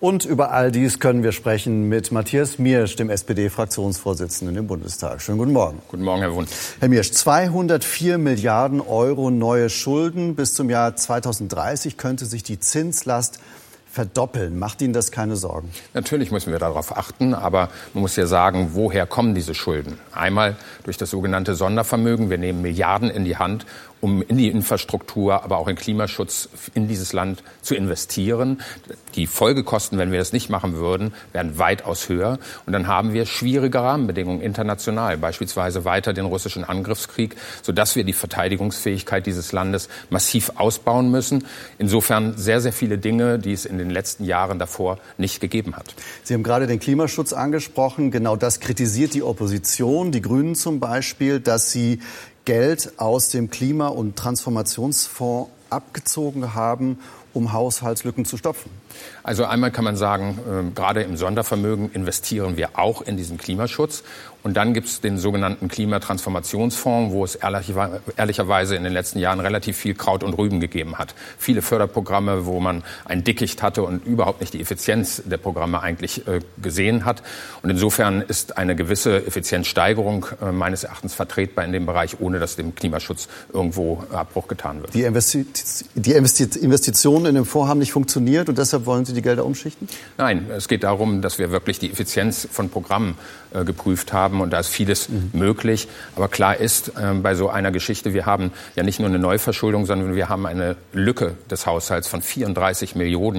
Und über all dies können wir sprechen mit Matthias Miersch, dem SPD-Fraktionsvorsitzenden im Bundestag. Schönen guten Morgen. Guten Morgen, Herr Wundt. Herr Miersch, 204 Milliarden Euro neue Schulden. Bis zum Jahr 2030 könnte sich die Zinslast verdoppeln. Macht Ihnen das keine Sorgen? Natürlich müssen wir darauf achten, aber man muss ja sagen, woher kommen diese Schulden? Einmal durch das sogenannte Sondervermögen. Wir nehmen Milliarden in die Hand, um in die Infrastruktur, aber auch in Klimaschutz in dieses Land zu investieren. Die Folgekosten, wenn wir das nicht machen würden, wären weitaus höher. Und dann haben wir schwierige Rahmenbedingungen international, beispielsweise weiter den russischen Angriffskrieg, sodass wir die Verteidigungsfähigkeit dieses Landes massiv ausbauen müssen. Insofern sehr, sehr viele Dinge, die es in den letzten Jahren davor nicht gegeben hat. Sie haben gerade den Klimaschutz angesprochen. Genau das kritisiert die Opposition, die Grünen zum Beispiel, dass sie Geld aus dem Klima- und Transformationsfonds abgezogen haben, um Haushaltslücken zu stopfen. Also einmal kann man sagen, gerade im Sondervermögen investieren wir auch in diesen Klimaschutz. Und dann gibt es den sogenannten Klimatransformationsfonds, wo es ehrlicherweise in den letzten Jahren relativ viel Kraut und Rüben gegeben hat. Viele Förderprogramme, wo man ein Dickicht hatte und überhaupt nicht die Effizienz der Programme eigentlich gesehen hat. Und insofern ist eine gewisse Effizienzsteigerung meines Erachtens vertretbar in dem Bereich, ohne dass dem Klimaschutz irgendwo Abbruch getan wird. Die Investitionen in dem Fonds haben nicht funktioniert und deshalb wollen Sie die Gelder umschichten? Nein, es geht darum, dass wir wirklich die Effizienz von Programmen geprüft haben. Und da ist vieles möglich. Aber klar ist, bei so einer Geschichte, wir haben ja nicht nur eine Neuverschuldung, sondern wir haben eine Lücke des Haushalts von 34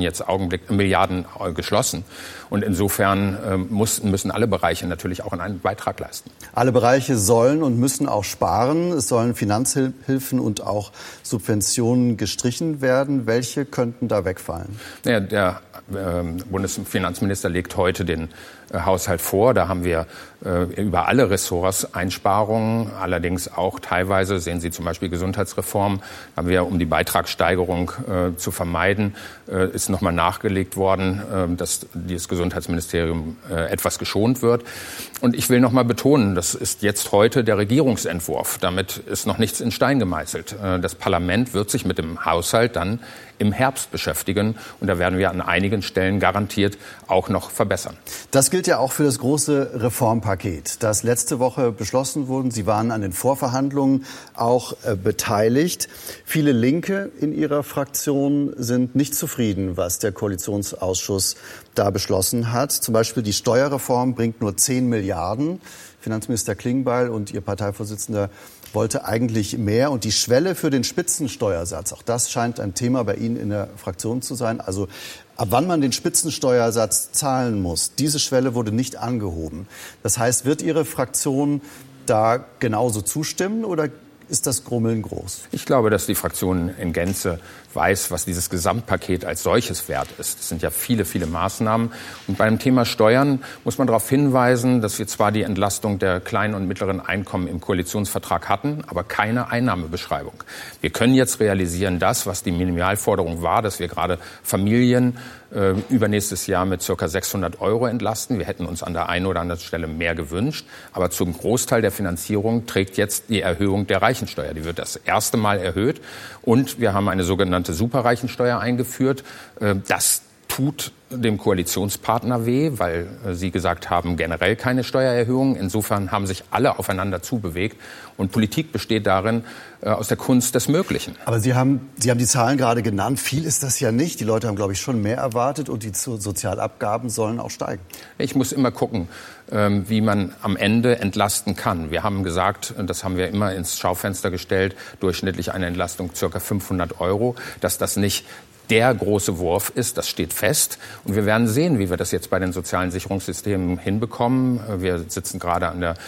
Milliarden geschlossen. Und insofern müssen alle Bereiche natürlich auch einen Beitrag leisten. Alle Bereiche sollen und müssen auch sparen. Es sollen Finanzhilfen und auch Subventionen gestrichen werden. Welche könnten da wegfallen? Ja, der Bundesfinanzminister legt heute den Haushalt vor. Da haben wir über alle Ressorts Einsparungen, allerdings auch teilweise, sehen Sie zum Beispiel Gesundheitsreform, haben wir, um die Beitragssteigerung zu vermeiden, ist nochmal nachgelegt worden, dass das Gesundheitsministerium etwas geschont wird. Und ich will nochmal betonen, das ist jetzt heute der Regierungsentwurf. Damit ist noch nichts in Stein gemeißelt. Das Parlament wird sich mit dem Haushalt dann im Herbst beschäftigen. Und da werden wir an einigen Stellen garantiert auch noch verbessern. Das gilt ja auch für das große Reformpaket, das letzte Woche beschlossen wurde. Sie waren an den Vorverhandlungen auch beteiligt. Viele Linke in Ihrer Fraktion sind nicht zufrieden, was der Koalitionsausschuss da beschlossen hat. Zum Beispiel die Steuerreform bringt nur 10 Milliarden. Finanzminister Klingbeil und Ihr Parteivorsitzender wollte eigentlich mehr. Und die Schwelle für den Spitzensteuersatz, auch das scheint ein Thema bei Ihnen in der Fraktion zu sein. Also ab wann man den Spitzensteuersatz zahlen muss, diese Schwelle wurde nicht angehoben. Das heißt, wird Ihre Fraktion da genauso zustimmen oder ist das Grummeln groß? Ich glaube, dass die Fraktion in Gänze weiß, was dieses Gesamtpaket als solches wert ist. Es sind ja viele, viele Maßnahmen. Und beim Thema Steuern muss man darauf hinweisen, dass wir zwar die Entlastung der kleinen und mittleren Einkommen im Koalitionsvertrag hatten, aber keine Einnahmebeschreibung. Wir können jetzt realisieren, was die Minimalforderung war, dass wir gerade Familien übernächstes Jahr mit ca. 600 € entlasten. Wir hätten uns an der einen oder anderen Stelle mehr gewünscht. Aber zum Großteil der Finanzierung trägt jetzt die Erhöhung der Reichensteuer. Die wird das erste Mal erhöht. Und wir haben eine sogenannte Superreichensteuer eingeführt. Das tut dem Koalitionspartner weh, weil sie gesagt haben, generell keine Steuererhöhungen. Insofern haben sich alle aufeinander zubewegt. Und Politik besteht darin, aus der Kunst des Möglichen. Aber Sie haben die Zahlen gerade genannt. Viel ist das ja nicht. Die Leute haben, glaube ich, schon mehr erwartet und die Sozialabgaben sollen auch steigen. Ich muss immer gucken, wie man am Ende entlasten kann. Wir haben gesagt, das haben wir immer ins Schaufenster gestellt, durchschnittlich eine Entlastung ca. 500 €, dass das nicht der große Wurf ist, das steht fest. Und wir werden sehen, wie wir das jetzt bei den sozialen Sicherungssystemen hinbekommen. Wir sitzen gerade an der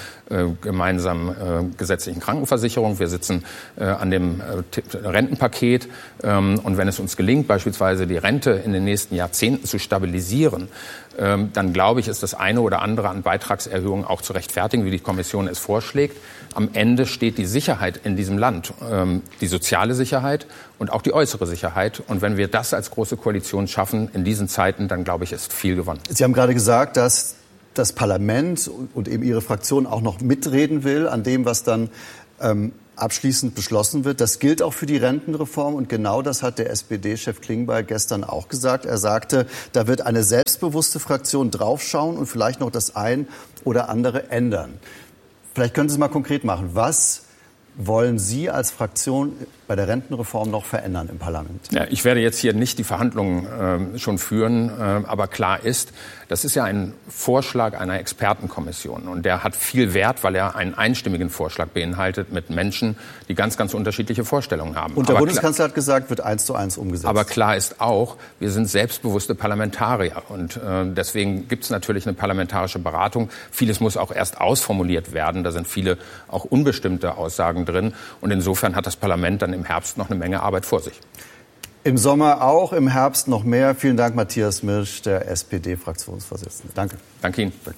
gemeinsamen gesetzlichen Krankenversicherung. Wir sitzen an dem Rentenpaket. Und wenn es uns gelingt, beispielsweise die Rente in den nächsten Jahrzehnten zu stabilisieren, dann glaube ich, ist das eine oder andere an Beitragserhöhungen auch zu rechtfertigen, wie die Kommission es vorschlägt. Am Ende steht die Sicherheit in diesem Land, die soziale Sicherheit und auch die äußere Sicherheit. Und wenn wir das als große Koalition schaffen in diesen Zeiten, dann glaube ich, ist viel gewonnen. Sie haben gerade gesagt, dass das Parlament und eben Ihre Fraktion auch noch mitreden will an dem, was dann abschließend beschlossen wird. Das gilt auch für die Rentenreform und genau das hat der SPD-Chef Klingbeil gestern auch gesagt. Er sagte, da wird eine selbstbewusste Fraktion draufschauen und vielleicht noch das ein oder andere ändern. Vielleicht können Sie es mal konkret machen. Was wollen Sie als Fraktion bei der Rentenreform noch verändern im Parlament? Ja, ich werde jetzt hier nicht die Verhandlungen schon führen, aber klar ist, das ist ja ein Vorschlag einer Expertenkommission und der hat viel Wert, weil er einen einstimmigen Vorschlag beinhaltet mit Menschen, die ganz, ganz unterschiedliche Vorstellungen haben. Und der Bundeskanzler hat gesagt, wird 1:1 umgesetzt. Aber klar ist auch, wir sind selbstbewusste Parlamentarier und deswegen gibt es natürlich eine parlamentarische Beratung. Vieles muss auch erst ausformuliert werden, da sind viele auch unbestimmte Aussagen drin und insofern hat das Parlament dann im Herbst noch eine Menge Arbeit vor sich. Im Sommer auch, im Herbst noch mehr. Vielen Dank, Matthias Mirsch, der SPD-Fraktionsvorsitzende. Danke. Danke Ihnen. Danke.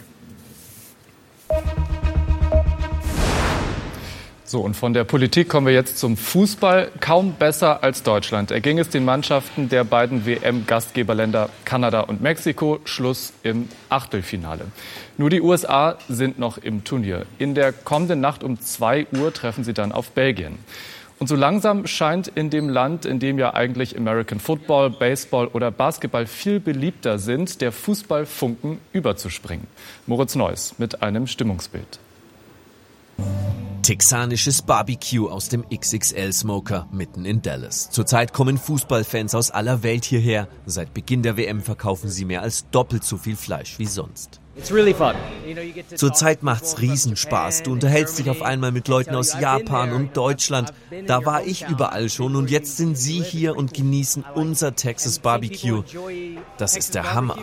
So, und von der Politik kommen wir jetzt zum Fußball. Kaum besser als Deutschland erging es den Mannschaften der beiden WM-Gastgeberländer Kanada und Mexiko. Schluss im Achtelfinale. Nur die USA sind noch im Turnier. In der kommenden Nacht um 2 Uhr treffen sie dann auf Belgien. Und so langsam scheint in dem Land, in dem ja eigentlich American Football, Baseball oder Basketball viel beliebter sind, der Fußballfunken überzuspringen. Moritz Neuss mit einem Stimmungsbild. Texanisches Barbecue aus dem XXL-Smoker mitten in Dallas. Zurzeit kommen Fußballfans aus aller Welt hierher. Seit Beginn der WM verkaufen sie mehr als doppelt so viel Fleisch wie sonst. Zurzeit macht's Riesenspaß. Du unterhältst dich auf einmal mit Leuten aus Japan und Deutschland. Da war ich überall schon und jetzt sind sie hier und genießen unser Texas Barbecue. Das ist der Hammer.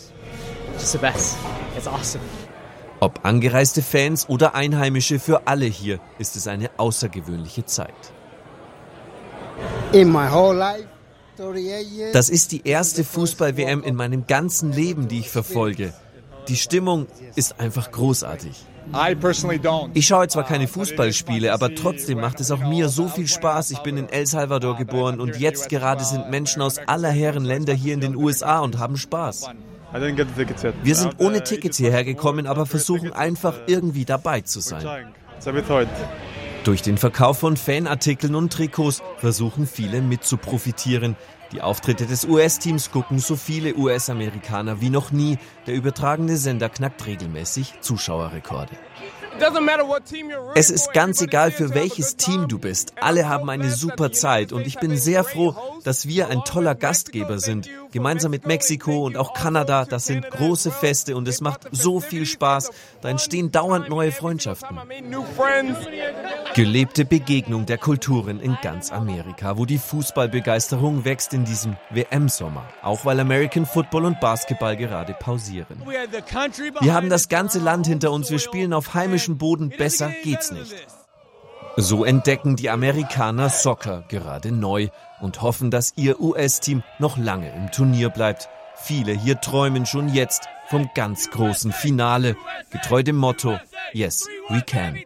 Ob angereiste Fans oder Einheimische, für alle hier ist es eine außergewöhnliche Zeit. Das ist die erste Fußball-WM in meinem ganzen Leben, die ich verfolge. Die Stimmung ist einfach großartig. Ich schaue zwar keine Fußballspiele, aber trotzdem macht es auch mir so viel Spaß. Ich bin in El Salvador geboren und jetzt gerade sind Menschen aus aller Herren Länder hier in den USA und haben Spaß. Wir sind ohne Tickets hierher gekommen, aber versuchen einfach irgendwie dabei zu sein. Durch den Verkauf von Fanartikeln und Trikots versuchen viele mit zu profitieren. Die Auftritte des US-Teams gucken so viele US-Amerikaner wie noch nie. Der übertragene Sender knackt regelmäßig Zuschauerrekorde. Es ist ganz egal, für welches Team du bist. Alle haben eine super Zeit und ich bin sehr froh, dass wir ein toller Gastgeber sind. Gemeinsam mit Mexiko und auch Kanada, das sind große Feste und es macht so viel Spaß. Da entstehen dauernd neue Freundschaften. Gelebte Begegnung der Kulturen in ganz Amerika, wo die Fußballbegeisterung wächst in diesem WM-Sommer. Auch weil American Football und Basketball gerade pausieren. Wir haben das ganze Land hinter uns, wir spielen auf heimischem Boden, besser geht's nicht. So entdecken die Amerikaner Soccer gerade neu und hoffen, dass ihr US-Team noch lange im Turnier bleibt. Viele hier träumen schon jetzt vom ganz großen Finale, getreu dem Motto Yes, we can.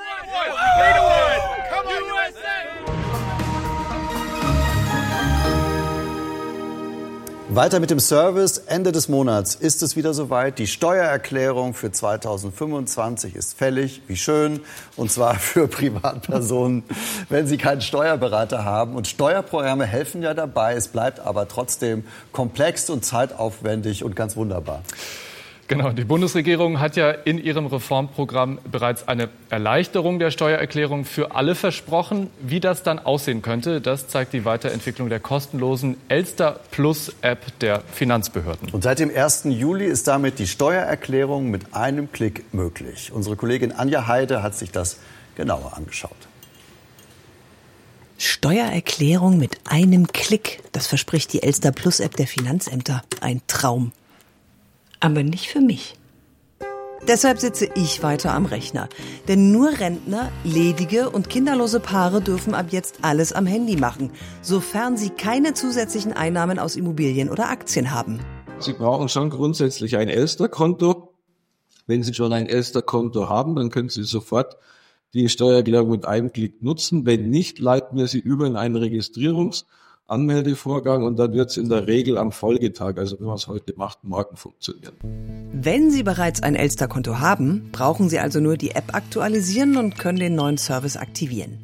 Weiter mit dem Service. Ende des Monats ist es wieder soweit. Die Steuererklärung für 2025 ist fällig. Wie schön. Und zwar für Privatpersonen, wenn sie keinen Steuerberater haben. Und Steuerprogramme helfen ja dabei. Es bleibt aber trotzdem komplex und zeitaufwendig und ganz wunderbar. Genau, die Bundesregierung hat ja in ihrem Reformprogramm bereits eine Erleichterung der Steuererklärung für alle versprochen. Wie das dann aussehen könnte, das zeigt die Weiterentwicklung der kostenlosen Elster Plus App der Finanzbehörden. Und seit dem 1. Juli ist damit die Steuererklärung mit einem Klick möglich. Unsere Kollegin Anja Heide hat sich das genauer angeschaut. Steuererklärung mit einem Klick, das verspricht die Elster Plus App der Finanzämter. Ein Traum. Aber nicht für mich. Deshalb sitze ich weiter am Rechner. Denn nur Rentner, ledige und kinderlose Paare dürfen ab jetzt alles am Handy machen, sofern sie keine zusätzlichen Einnahmen aus Immobilien oder Aktien haben. Sie brauchen schon grundsätzlich ein Elster-Konto. Wenn Sie schon ein Elster-Konto haben, dann können Sie sofort die Steuererklärung mit einem Klick nutzen. Wenn nicht, leiten wir Sie über in einen Anmeldevorgang und dann wird es in der Regel am Folgetag, also wenn man es heute macht, morgen funktionieren. Wenn Sie bereits ein Elster-Konto haben, brauchen Sie also nur die App aktualisieren und können den neuen Service aktivieren.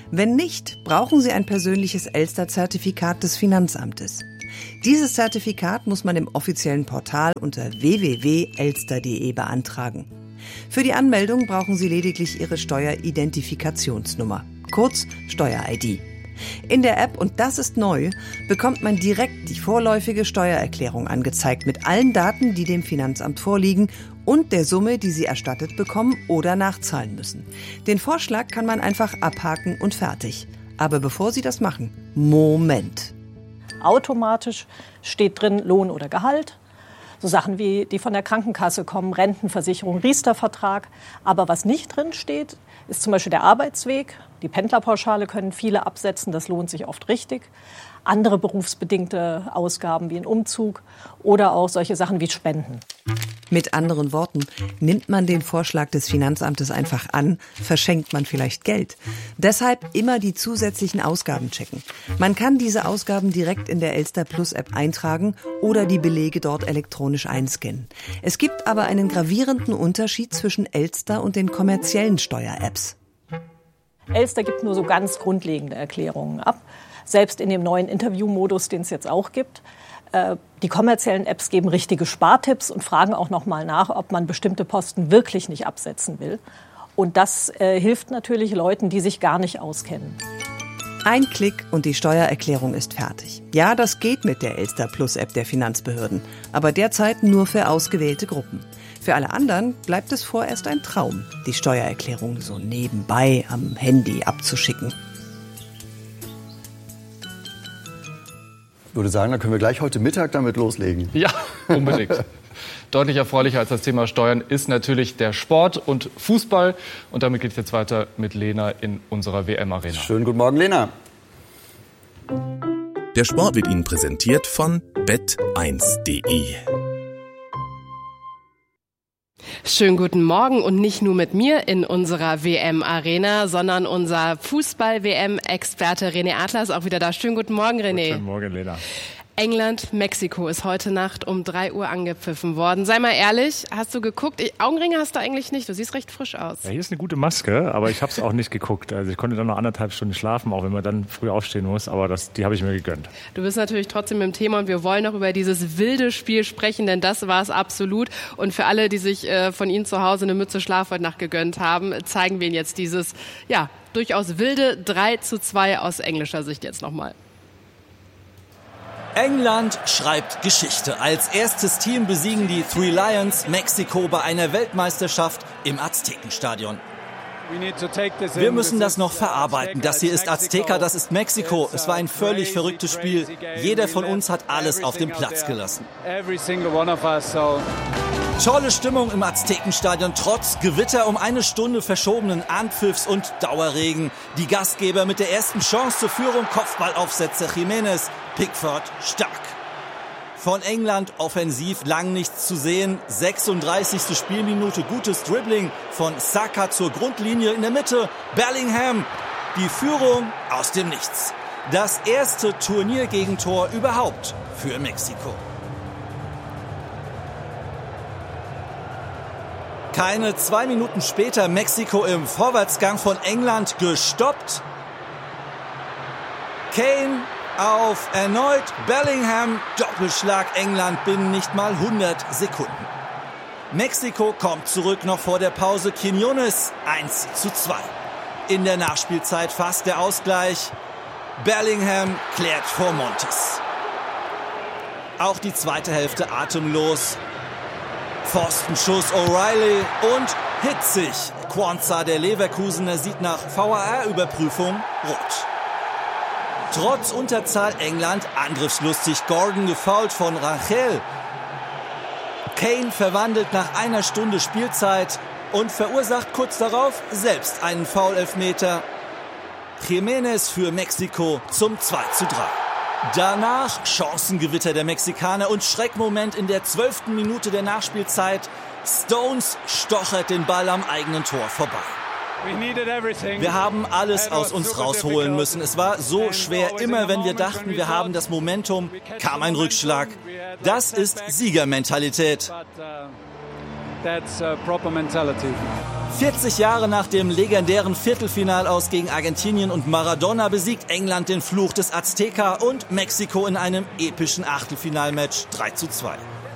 Wenn nicht, brauchen Sie ein persönliches Elster-Zertifikat des Finanzamtes. Dieses Zertifikat muss man im offiziellen Portal unter www.elster.de beantragen. Für die Anmeldung brauchen Sie lediglich Ihre Steueridentifikationsnummer, kurz Steuer-ID. In der App, und das ist neu, bekommt man direkt die vorläufige Steuererklärung angezeigt mit allen Daten, die dem Finanzamt vorliegen und der Summe, die Sie erstattet bekommen oder nachzahlen müssen. Den Vorschlag kann man einfach abhaken und fertig. Aber bevor Sie das machen, Moment. Automatisch steht drin Lohn oder Gehalt. So Sachen wie die von der Krankenkasse kommen, Rentenversicherung, Riester-Vertrag. Aber was nicht drin steht, ist zum Beispiel der Arbeitsweg. Die Pendlerpauschale können viele absetzen, das lohnt sich oft richtig. Andere berufsbedingte Ausgaben wie ein Umzug oder auch solche Sachen wie Spenden. Mit anderen Worten, nimmt man den Vorschlag des Finanzamtes einfach an, verschenkt man vielleicht Geld. Deshalb immer die zusätzlichen Ausgaben checken. Man kann diese Ausgaben direkt in der Elster Plus App eintragen oder die Belege dort elektronisch einscannen. Es gibt aber einen gravierenden Unterschied zwischen Elster und den kommerziellen Steuer-Apps. Elster gibt nur so ganz grundlegende Erklärungen ab. Selbst in dem neuen Interviewmodus, den es jetzt auch gibt. Die kommerziellen Apps geben richtige Spartipps und fragen auch noch mal nach, ob man bestimmte Posten wirklich nicht absetzen will. Und das hilft natürlich Leuten, die sich gar nicht auskennen. Ein Klick und die Steuererklärung ist fertig. Ja, das geht mit der Elster Plus App der Finanzbehörden, aber derzeit nur für ausgewählte Gruppen. Für alle anderen bleibt es vorerst ein Traum, die Steuererklärung so nebenbei am Handy abzuschicken. Ich würde sagen, dann können wir gleich heute Mittag damit loslegen. Ja, unbedingt. Deutlich erfreulicher als das Thema Steuern ist natürlich der Sport und Fußball. Und damit geht es jetzt weiter mit Lena in unserer WM-Arena. Schönen guten Morgen, Lena. Der Sport wird Ihnen präsentiert von bet1.de. Schönen guten Morgen und nicht nur mit mir in unserer WM-Arena, sondern unser Fußball-WM-Experte René Adler ist auch wieder da. Schönen guten Morgen, René. Guten Morgen, Lena. England, Mexiko ist heute Nacht um 3 Uhr angepfiffen worden. Sei mal ehrlich, hast du geguckt? Augenringe hast du eigentlich nicht, du siehst recht frisch aus. Ja, hier ist eine gute Maske, aber ich habe es auch nicht geguckt. Also ich konnte dann noch 1,5 Stunden schlafen, auch wenn man dann früh aufstehen muss, aber die habe ich mir gegönnt. Du bist natürlich trotzdem im Thema und wir wollen noch über dieses wilde Spiel sprechen, denn das war es absolut. Und für alle, die sich von Ihnen zu Hause eine Mütze Schlaf heute Nacht gegönnt haben, zeigen wir Ihnen jetzt dieses, ja, durchaus wilde 3:2 aus englischer Sicht jetzt nochmal. England schreibt Geschichte. Als erstes Team besiegen die Three Lions Mexiko bei einer Weltmeisterschaft im Aztekenstadion. Wir müssen das noch verarbeiten. Das hier ist Azteca, das ist Mexiko. Es war ein völlig verrücktes Spiel. Jeder von uns hat alles auf den Platz gelassen. Tolle Stimmung im Aztekenstadion, trotz Gewitter um 1 Stunde verschobenen Anpfiffs und Dauerregen. Die Gastgeber mit der ersten Chance zur Führung, Kopfballaufsätze, Jiménez, Pickford stark. Von England offensiv lang nichts zu sehen. 36. Spielminute, gutes Dribbling von Saka zur Grundlinie in der Mitte. Bellingham, die Führung aus dem Nichts. Das erste Turniergegentor überhaupt für Mexiko. Keine 2 Minuten später Mexiko im Vorwärtsgang von England gestoppt. Kane auf erneut Bellingham. Doppelschlag England binnen nicht mal 100 Sekunden. Mexiko kommt zurück noch vor der Pause. Quiñones 1:2. In der Nachspielzeit fast der Ausgleich. Bellingham klärt vor Montes. Auch die zweite Hälfte atemlos. Pfostenschuss O'Reilly und hitzig. Quansah, der Leverkusener, sieht nach VAR-Überprüfung rot. Trotz Unterzahl England angriffslustig. Gordon gefoult von Rangel. Kane verwandelt nach 1 Stunde Spielzeit und verursacht kurz darauf selbst einen Foul-Elfmeter. Jiménez für Mexiko zum 2:3. Danach Chancengewitter der Mexikaner und Schreckmoment in der 12. Minute der Nachspielzeit. Stones stochert den Ball am eigenen Tor vorbei. Wir haben alles aus uns rausholen müssen. Es war so schwer. Immer wenn wir dachten, wir haben das Momentum, kam ein Rückschlag. Das ist Siegermentalität. that's proper mentality. 40 Jahre nach dem legendären Viertelfinalaus gegen Argentinien und Maradona besiegt England den Fluch des Azteca und Mexiko in einem epischen Achtelfinalmatch 3:2.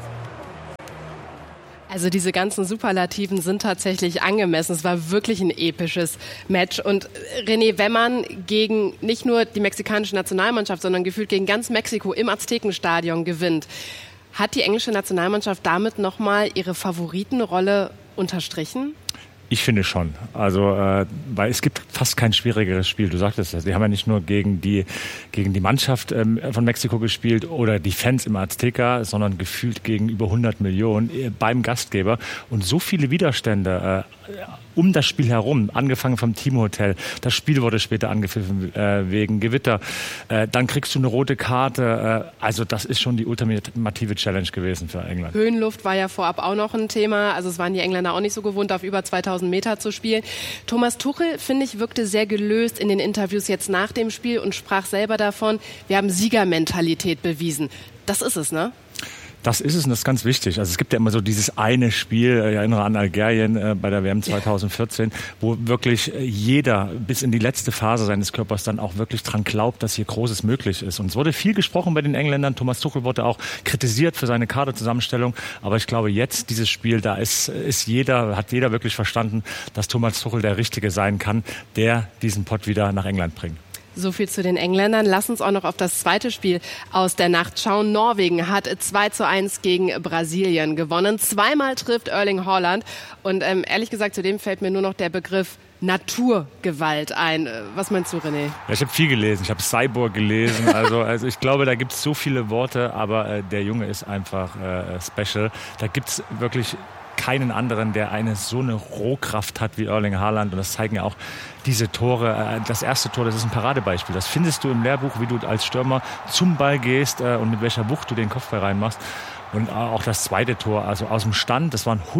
Also diese ganzen Superlativen sind tatsächlich angemessen. Es war wirklich ein episches Match. Und René, wenn man gegen nicht nur die mexikanische Nationalmannschaft, sondern gefühlt gegen ganz Mexiko im Aztekenstadion gewinnt, hat die englische Nationalmannschaft damit nochmal ihre Favoritenrolle unterstrichen? Ich finde schon. Also, weil es gibt fast kein schwierigeres Spiel. Du sagtest das. Die haben ja nicht nur gegen die Mannschaft von Mexiko gespielt oder die Fans im Azteca, sondern gefühlt gegen über 100 Millionen beim Gastgeber. Und so viele Widerstände um das Spiel herum, angefangen vom Teamhotel. Das Spiel wurde später angepfiffen wegen Gewitter. Dann kriegst du eine rote Karte. Also das ist schon die ultimative Challenge gewesen für England. Höhenluft war ja vorab auch noch ein Thema. Also es waren die Engländer auch nicht so gewohnt, auf über 2000 Meter zu spielen. Thomas Tuchel, finde ich, wirkte sehr gelöst in den Interviews jetzt nach dem Spiel und sprach selber davon, wir haben Siegermentalität bewiesen. Das ist es, ne? Das ist es und das ist ganz wichtig. Also es gibt ja immer so dieses eine Spiel, ich erinnere an Algerien bei der WM 2014, wo wirklich jeder bis in die letzte Phase seines Körpers dann auch wirklich dran glaubt, dass hier Großes möglich ist. Und es wurde viel gesprochen bei den Engländern. Thomas Tuchel wurde auch kritisiert für seine Kaderzusammenstellung. Aber ich glaube jetzt, dieses Spiel, da hat jeder wirklich verstanden, dass Thomas Tuchel der Richtige sein kann, der diesen Pott wieder nach England bringt. So viel zu den Engländern. Lass uns auch noch auf das zweite Spiel aus der Nacht schauen. Norwegen hat 2:1 gegen Brasilien gewonnen. Zweimal trifft Erling Haaland. Und ehrlich gesagt, zu dem fällt mir nur noch der Begriff Naturgewalt ein. Was meinst du, René? Ja, ich habe viel gelesen. Ich habe Cyborg gelesen. Also ich glaube, da gibt es so viele Worte, aber der Junge ist einfach special. Da gibt es wirklich keinen anderen, der so eine Rohkraft hat wie Erling Haaland. Und das zeigen ja auch diese Tore. Das erste Tor, das ist ein Paradebeispiel. Das findest du im Lehrbuch, wie du als Stürmer zum Ball gehst und mit welcher Wucht du den Kopfball reinmachst. Und auch das zweite Tor, also aus dem Stand, das waren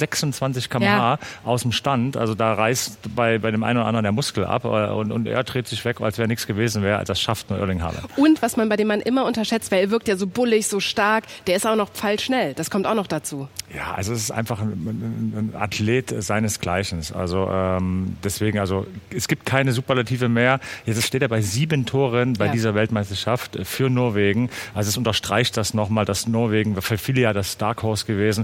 126 km/h aus dem Stand. Also da reißt bei dem einen oder anderen der Muskel ab und er dreht sich weg, als wäre nichts gewesen wäre. Das schafft nur Erling Haaland. Und was man bei dem Mann immer unterschätzt, weil er wirkt ja so bullig, so stark, der ist auch noch pfeilschnell. Das kommt auch noch dazu. Ja, also es ist einfach ein Athlet seinesgleichen. Also deswegen, also es gibt keine Superlative mehr. Jetzt steht er bei 7 Toren bei dieser Weltmeisterschaft für Norwegen. Also es unterstreicht das nochmal, dass Norwegen für viele ja das Dark Horse gewesen.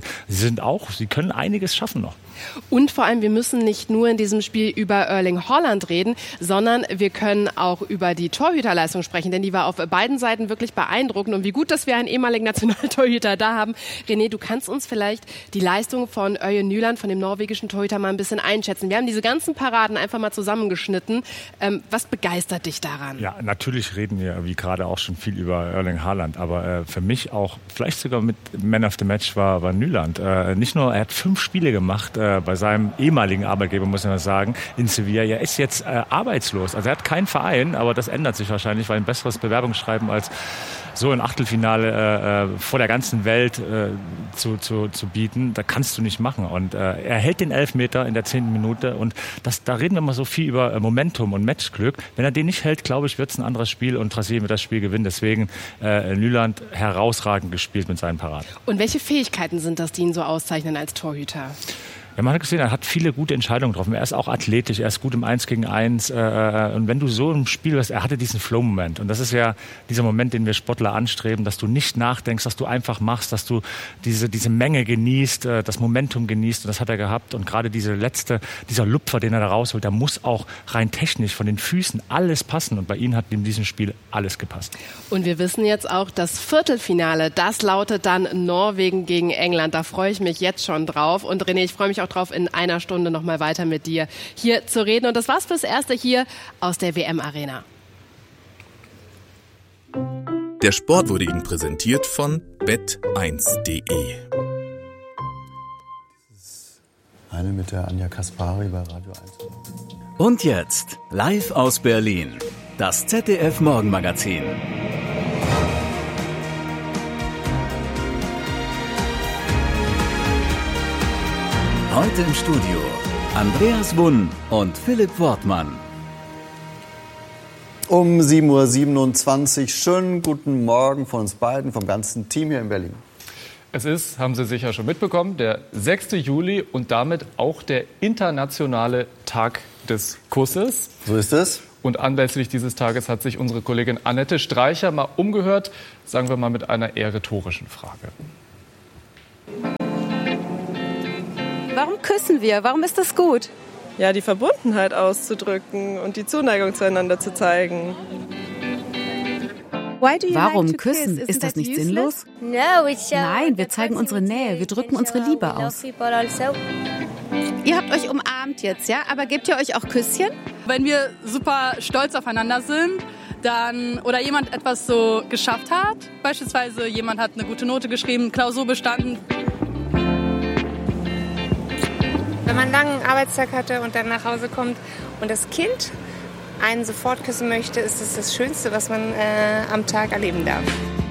Sie können einiges schaffen noch. Und vor allem, wir müssen nicht nur in diesem Spiel über Erling Haaland reden, sondern wir können auch über die Torhüterleistung sprechen, denn die war auf beiden Seiten wirklich beeindruckend. Und wie gut, dass wir einen ehemaligen Nationaltorhüter da haben. René, du kannst uns vielleicht die Leistung von Ørjan Nyland, von dem norwegischen Torhüter, mal ein bisschen einschätzen. Wir haben diese ganzen Paraden einfach mal zusammengeschnitten. Was begeistert dich daran? Ja, natürlich reden wir, wie gerade auch schon viel über Erling Haaland, aber für mich auch, vielleicht sogar mit Man of the Match war Nyland. Nicht nur, er hat 5 Spiele gemacht bei seinem ehemaligen Arbeitgeber, muss man sagen, in Sevilla. Er ist jetzt arbeitslos. Also er hat keinen Verein, aber das ändert sich wahrscheinlich, weil ein besseres Bewerbungsschreiben als so ein Achtelfinale vor der ganzen Welt zu bieten, da kannst du nicht machen. Und er hält den Elfmeter in der 10. Minute und da reden wir mal so viel über Momentum und Matchglück. Wenn er den nicht hält, glaube ich, wird es ein anderes Spiel und Brasilien wird das Spiel gewinnen. Deswegen Nyland herausragend gespielt mit seinen Paraden. Und welche Fähigkeiten sind das, die ihn so auszeichnen als Torhüter? Ja, man hat gesehen, er hat viele gute Entscheidungen getroffen. Er ist auch athletisch, er ist gut im 1 gegen 1. Und wenn du so im Spiel hast, er hatte diesen Flow-Moment. Und das ist ja dieser Moment, den wir Sportler anstreben, dass du nicht nachdenkst, dass du einfach machst, dass du diese Menge genießt, das Momentum genießt. Und das hat er gehabt. Und gerade dieser Lupfer, den er da rausholt, da muss auch rein technisch von den Füßen alles passen. Und bei ihm hat in diesem Spiel alles gepasst. Und wir wissen jetzt auch, das Viertelfinale, das lautet dann Norwegen gegen England. Da freue ich mich jetzt schon drauf. Und René, ich freue mich auch drauf, in einer Stunde noch mal weiter mit dir hier zu reden. Und das war's fürs Erste hier aus der WM-Arena. Der Sport wurde Ihnen präsentiert von bet1.de. Eine mit der Anja Kaspari bei Radio 1. Und jetzt, live aus Berlin, das ZDF-Morgenmagazin. Heute im Studio Andreas Wunn und Philipp Wortmann. Um 7:27 Uhr. Schönen guten Morgen von uns beiden, vom ganzen Team hier in Berlin. Es ist, haben Sie sicher schon mitbekommen, der 6. Juli und damit auch der internationale Tag des Kusses. So ist es. Und anlässlich dieses Tages hat sich unsere Kollegin Annette Streicher mal umgehört, sagen wir mal mit einer eher rhetorischen Frage. Warum küssen wir? Warum ist das gut? Ja, die Verbundenheit auszudrücken und die Zuneigung zueinander zu zeigen. Warum küssen? Ist das nicht sinnlos? Nein, wir zeigen unsere Nähe, wir drücken unsere Liebe aus. Ihr habt euch umarmt jetzt, ja? Aber gebt ihr euch auch Küsschen? Wenn wir super stolz aufeinander sind, dann oder jemand etwas so geschafft hat, beispielsweise jemand hat eine gute Note geschrieben, Klausur bestanden. Wenn man einen langen Arbeitstag hatte und dann nach Hause kommt und das Kind einen sofort küssen möchte, ist es das Schönste, was man am Tag erleben darf.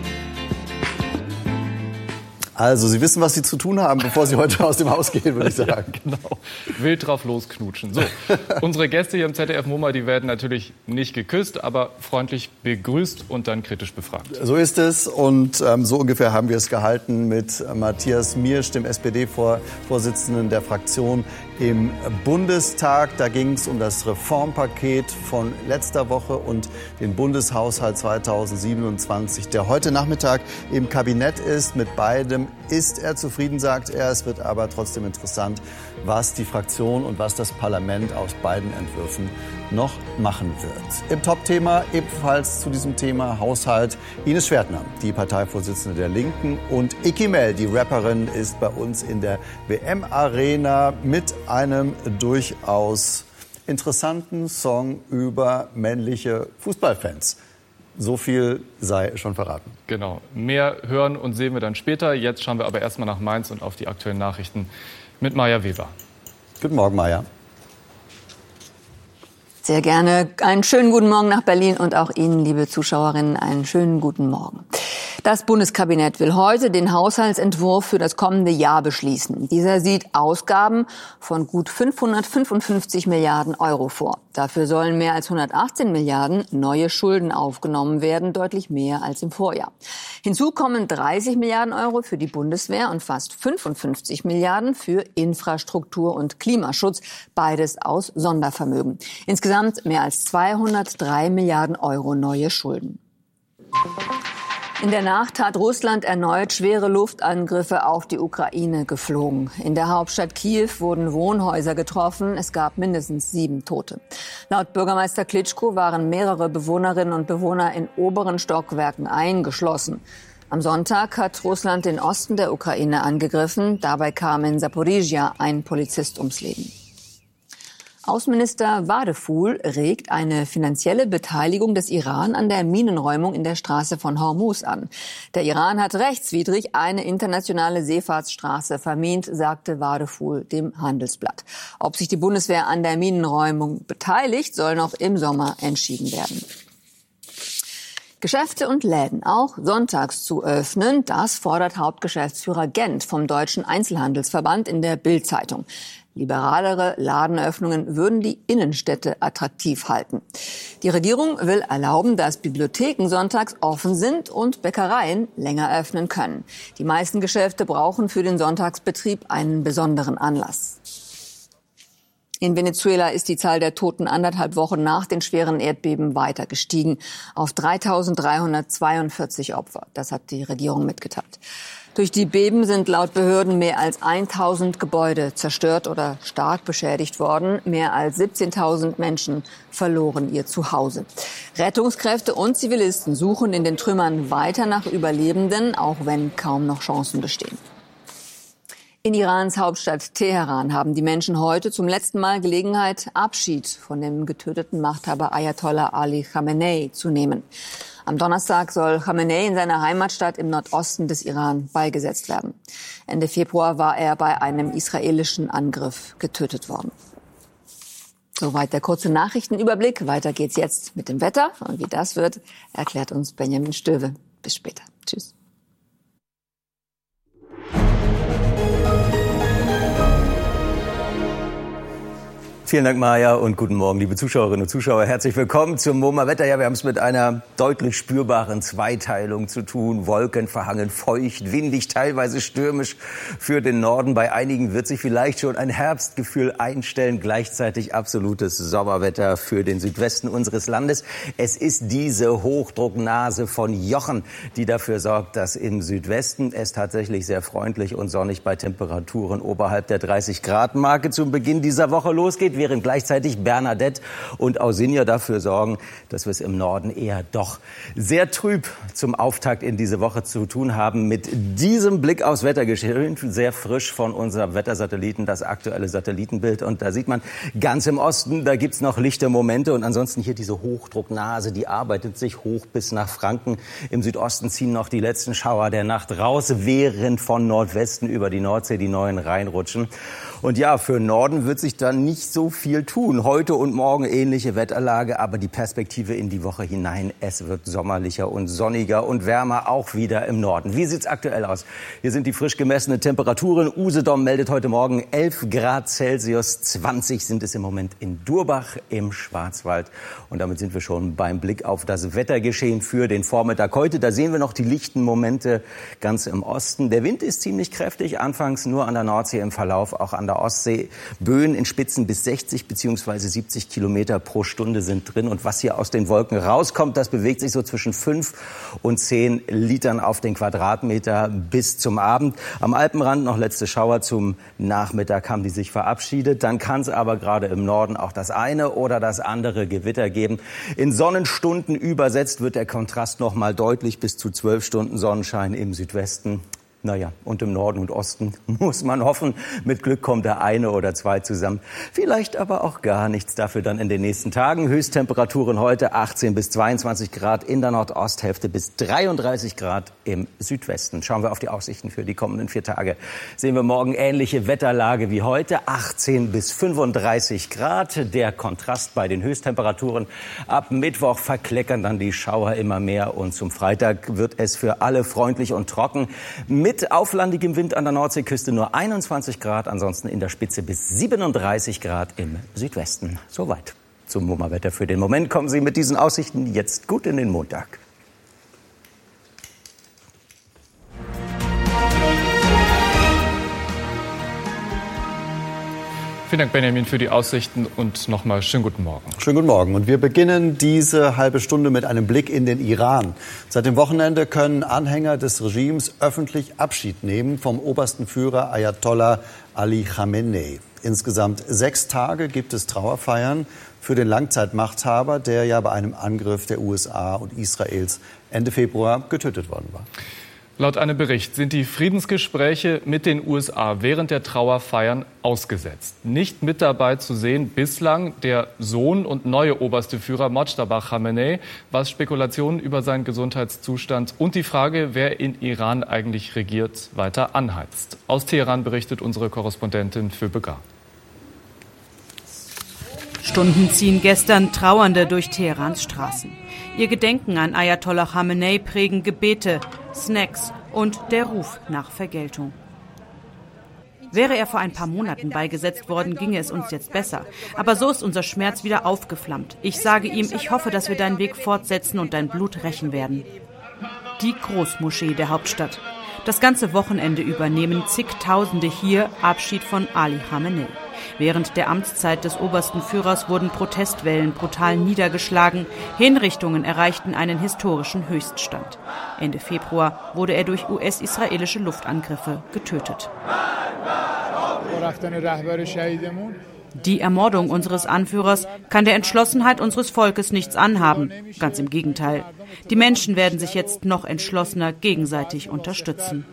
Also, Sie wissen, was Sie zu tun haben, bevor Sie heute aus dem Haus gehen, würde ich sagen. Ja, genau. Wild drauf losknutschen. So, unsere Gäste hier im ZDF MoMA, die werden natürlich nicht geküsst, aber freundlich begrüßt und dann kritisch befragt. So ist es und so ungefähr haben wir es gehalten mit Matthias Miersch, dem SPD-Vorsitzenden der Fraktion im Bundestag. Da ging es um das Reformpaket von letzter Woche und den Bundeshaushalt 2027, der heute Nachmittag im Kabinett ist. Mit beidem ist er zufrieden, sagt er. Es wird aber trotzdem interessant, was die Fraktion und was das Parlament aus beiden Entwürfen noch machen wird. Im Top-Thema ebenfalls zu diesem Thema Haushalt Ines Schwertner, die Parteivorsitzende der Linken, und Icky Mell, die Rapperin, ist bei uns in der WM-Arena mit einem durchaus interessanten Song über männliche Fußballfans. So viel sei schon verraten. Genau. Mehr hören und sehen wir dann später. Jetzt schauen wir aber erstmal nach Mainz und auf die aktuellen Nachrichten mit Maja Weber. Guten Morgen, Maja. Sehr gerne. Einen schönen guten Morgen nach Berlin und auch Ihnen, liebe Zuschauerinnen, einen schönen guten Morgen. Das Bundeskabinett will heute den Haushaltsentwurf für das kommende Jahr beschließen. Dieser sieht Ausgaben von gut 555 Milliarden Euro vor. Dafür sollen mehr als 118 Milliarden neue Schulden aufgenommen werden, deutlich mehr als im Vorjahr. Hinzu kommen 30 Milliarden Euro für die Bundeswehr und fast 55 Milliarden für Infrastruktur und Klimaschutz, beides aus Sondervermögen. Insgesamt mehr als 203 Milliarden Euro neue Schulden. In der Nacht hat Russland erneut schwere Luftangriffe auf die Ukraine geflogen. In der Hauptstadt Kiew wurden Wohnhäuser getroffen. Es gab mindestens 7 Tote. Laut Bürgermeister Klitschko waren mehrere Bewohnerinnen und Bewohner in oberen Stockwerken eingeschlossen. Am Sonntag hat Russland den Osten der Ukraine angegriffen. Dabei kam in Saporizhia ein Polizist ums Leben. Außenminister Vadeful regt eine finanzielle Beteiligung des Iran an der Minenräumung in der Straße von Hormuz an. Der Iran hat rechtswidrig eine internationale Seefahrtsstraße vermint, sagte Vadeful dem Handelsblatt. Ob sich die Bundeswehr an der Minenräumung beteiligt, soll noch im Sommer entschieden werden. Geschäfte und Läden auch sonntags zu öffnen, das fordert Hauptgeschäftsführer Gent vom Deutschen Einzelhandelsverband in der Bild-Zeitung. Liberalere Ladenöffnungen würden die Innenstädte attraktiv halten. Die Regierung will erlauben, dass Bibliotheken sonntags offen sind und Bäckereien länger öffnen können. Die meisten Geschäfte brauchen für den Sonntagsbetrieb einen besonderen Anlass. In Venezuela ist die Zahl der Toten 1,5 Wochen nach den schweren Erdbeben weiter gestiegen auf 3.342 Opfer. Das hat die Regierung mitgeteilt. Durch die Beben sind laut Behörden mehr als 1.000 Gebäude zerstört oder stark beschädigt worden. Mehr als 17.000 Menschen verloren ihr Zuhause. Rettungskräfte und Zivilisten suchen in den Trümmern weiter nach Überlebenden, auch wenn kaum noch Chancen bestehen. In Irans Hauptstadt Teheran haben die Menschen heute zum letzten Mal Gelegenheit, Abschied von dem getöteten Machthaber Ayatollah Ali Khamenei zu nehmen. Am Donnerstag soll Khamenei in seiner Heimatstadt im Nordosten des Iran beigesetzt werden. Ende Februar war er bei einem israelischen Angriff getötet worden. Soweit der kurze Nachrichtenüberblick. Weiter geht's jetzt mit dem Wetter. Und wie das wird, erklärt uns Benjamin Stöwe. Bis später. Tschüss. Vielen Dank, Maja, und guten Morgen, liebe Zuschauerinnen und Zuschauer. Herzlich willkommen zum MoMA Wetter. Ja, wir haben es mit einer deutlich spürbaren Zweiteilung zu tun. Wolkenverhangen, feucht, windig, teilweise stürmisch für den Norden. Bei einigen wird sich vielleicht schon ein Herbstgefühl einstellen. Gleichzeitig absolutes Sommerwetter für den Südwesten unseres Landes. Es ist diese Hochdrucknase von Jochen, die dafür sorgt, dass im Südwesten es tatsächlich sehr freundlich und sonnig bei Temperaturen oberhalb der 30-Grad-Marke zum Beginn dieser Woche losgeht, während gleichzeitig Bernadette und Ausinja dafür sorgen, dass wir es im Norden eher doch sehr trüb zum Auftakt in diese Woche zu tun haben. Mit diesem Blick aufs Wettergeschehen, sehr frisch von unserem Wettersatelliten, das aktuelle Satellitenbild. Und da sieht man ganz im Osten, da gibt's noch lichte Momente. Und ansonsten hier diese Hochdrucknase, die arbeitet sich hoch bis nach Franken. Im Südosten ziehen noch die letzten Schauer der Nacht raus, während von Nordwesten über die Nordsee die neuen reinrutschen. Und ja, für Norden wird sich dann nicht so viel tun. Heute und morgen ähnliche Wetterlage, aber die Perspektive in die Woche hinein, es wird sommerlicher und sonniger und wärmer auch wieder im Norden. Wie sieht's aktuell aus? Hier sind die frisch gemessenen Temperaturen. Usedom meldet heute Morgen 11 Grad Celsius, 20 sind es im Moment in Durbach im Schwarzwald. Und damit sind wir schon beim Blick auf das Wettergeschehen für den Vormittag heute. Da sehen wir noch die lichten Momente ganz im Osten. Der Wind ist ziemlich kräftig, anfangs nur an der Nordsee, im Verlauf auch an der Ostsee. Böen in Spitzen bis 60 bzw. 70 Kilometer pro Stunde sind drin. Und was hier aus den Wolken rauskommt, das bewegt sich so zwischen 5 und 10 Litern auf den Quadratmeter bis zum Abend. Am Alpenrand noch letzte Schauer, zum Nachmittag haben die sich verabschiedet. Dann kann es aber gerade im Norden auch das eine oder das andere Gewitter geben. In Sonnenstunden übersetzt wird der Kontrast noch mal deutlich, bis zu 12 Stunden Sonnenschein im Südwesten. Naja, und im Norden und Osten muss man hoffen, mit Glück kommt der eine oder zwei zusammen. Vielleicht aber auch gar nichts, dafür dann in den nächsten Tagen. Höchsttemperaturen heute 18 bis 22 Grad in der Nordosthälfte bis 33 Grad im Südwesten. Schauen wir auf die Aussichten für die kommenden 4 Tage. Sehen wir morgen ähnliche Wetterlage wie heute, 18 bis 35 Grad. Der Kontrast bei den Höchsttemperaturen. Ab Mittwoch verkleckern dann die Schauer immer mehr und zum Freitag wird es für alle freundlich und trocken. Mit auflandigem Wind an der Nordseeküste nur 21 Grad, ansonsten in der Spitze bis 37 Grad im Südwesten. Soweit zum MoMA-Wetter für den Moment. Kommen Sie mit diesen Aussichten jetzt gut in den Montag. Vielen Dank, Benjamin, für die Aussichten und nochmal schönen guten Morgen. Schönen guten Morgen. Und wir beginnen diese halbe Stunde mit einem Blick in den Iran. Seit dem Wochenende können Anhänger des Regimes öffentlich Abschied nehmen vom obersten Führer Ayatollah Ali Khamenei. Insgesamt 6 Tage gibt es Trauerfeiern für den Langzeitmachthaber, der ja bei einem Angriff der USA und Israels Ende Februar getötet worden war. Laut einem Bericht sind die Friedensgespräche mit den USA während der Trauerfeiern ausgesetzt. Nicht mit dabei zu sehen bislang der Sohn und neue oberste Führer Mojtaba Khamenei, was Spekulationen über seinen Gesundheitszustand und die Frage, wer in Iran eigentlich regiert, weiter anheizt. Aus Teheran berichtet unsere Korrespondentin für Begar. Stunden ziehen gestern Trauernde durch Teherans Straßen. Ihr Gedenken an Ayatollah Khamenei prägen Gebete, Snacks und der Ruf nach Vergeltung. Wäre er vor ein paar Monaten beigesetzt worden, ginge es uns jetzt besser. Aber so ist unser Schmerz wieder aufgeflammt. Ich sage ihm, ich hoffe, dass wir deinen Weg fortsetzen und dein Blut rächen werden. Die Großmoschee der Hauptstadt. Das ganze Wochenende über nehmen zigtausende hier Abschied von Ali Khamenei. Während der Amtszeit des obersten Führers wurden Protestwellen brutal niedergeschlagen. Hinrichtungen erreichten einen historischen Höchststand. Ende Februar wurde er durch US-israelische Luftangriffe getötet. Die Ermordung unseres Anführers kann der Entschlossenheit unseres Volkes nichts anhaben. Ganz im Gegenteil. Die Menschen werden sich jetzt noch entschlossener gegenseitig unterstützen.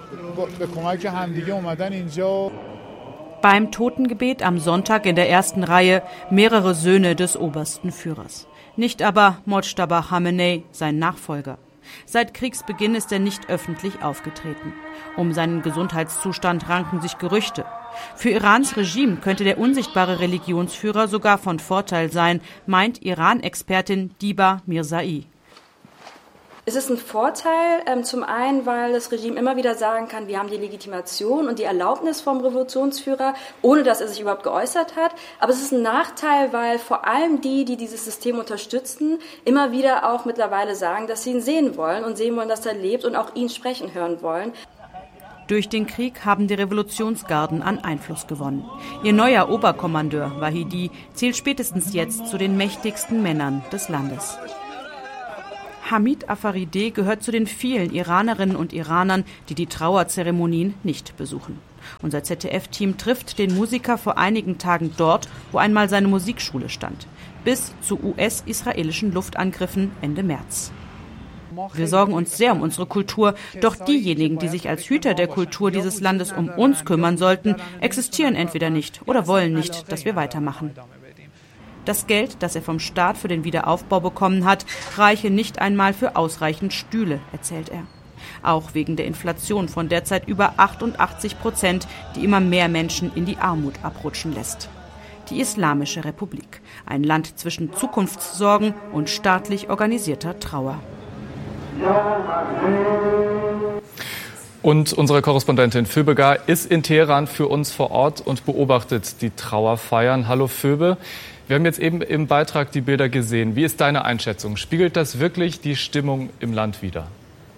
Beim Totengebet am Sonntag in der ersten Reihe mehrere Söhne des obersten Führers. Nicht aber Mojtaba Khamenei, sein Nachfolger. Seit Kriegsbeginn ist er nicht öffentlich aufgetreten. Um seinen Gesundheitszustand ranken sich Gerüchte. Für Irans Regime könnte der unsichtbare Religionsführer sogar von Vorteil sein, meint Iran-Expertin Diba Mirzai. Es ist ein Vorteil, zum einen, weil das Regime immer wieder sagen kann, wir haben die Legitimation und die Erlaubnis vom Revolutionsführer, ohne dass er sich überhaupt geäußert hat. Aber es ist ein Nachteil, weil vor allem die dieses System unterstützen, immer wieder auch mittlerweile sagen, dass sie ihn sehen wollen und sehen wollen, dass er lebt und auch ihn sprechen hören wollen. Durch den Krieg haben die Revolutionsgarden an Einfluss gewonnen. Ihr neuer Oberkommandeur, Wahidi, zählt spätestens jetzt zu den mächtigsten Männern des Landes. Hamid Afarideh gehört zu den vielen Iranerinnen und Iranern, die Trauerzeremonien nicht besuchen. Unser ZDF-Team trifft den Musiker vor einigen Tagen dort, wo einmal seine Musikschule stand. Bis zu US-israelischen Luftangriffen Ende März. Wir sorgen uns sehr um unsere Kultur, doch diejenigen, die sich als Hüter der Kultur dieses Landes um uns kümmern sollten, existieren entweder nicht oder wollen nicht, dass wir weitermachen. Das Geld, das er vom Staat für den Wiederaufbau bekommen hat, reiche nicht einmal für ausreichend Stühle, erzählt er. Auch wegen der Inflation von derzeit über 88%, die immer mehr Menschen in die Armut abrutschen lässt. Die Islamische Republik, ein Land zwischen Zukunftssorgen und staatlich organisierter Trauer. Und unsere Korrespondentin Phoebe Gar ist in Teheran für uns vor Ort und beobachtet die Trauerfeiern. Hallo Phoebe. Wir haben jetzt eben im Beitrag die Bilder gesehen. Wie ist deine Einschätzung? Spiegelt das wirklich die Stimmung im Land wider?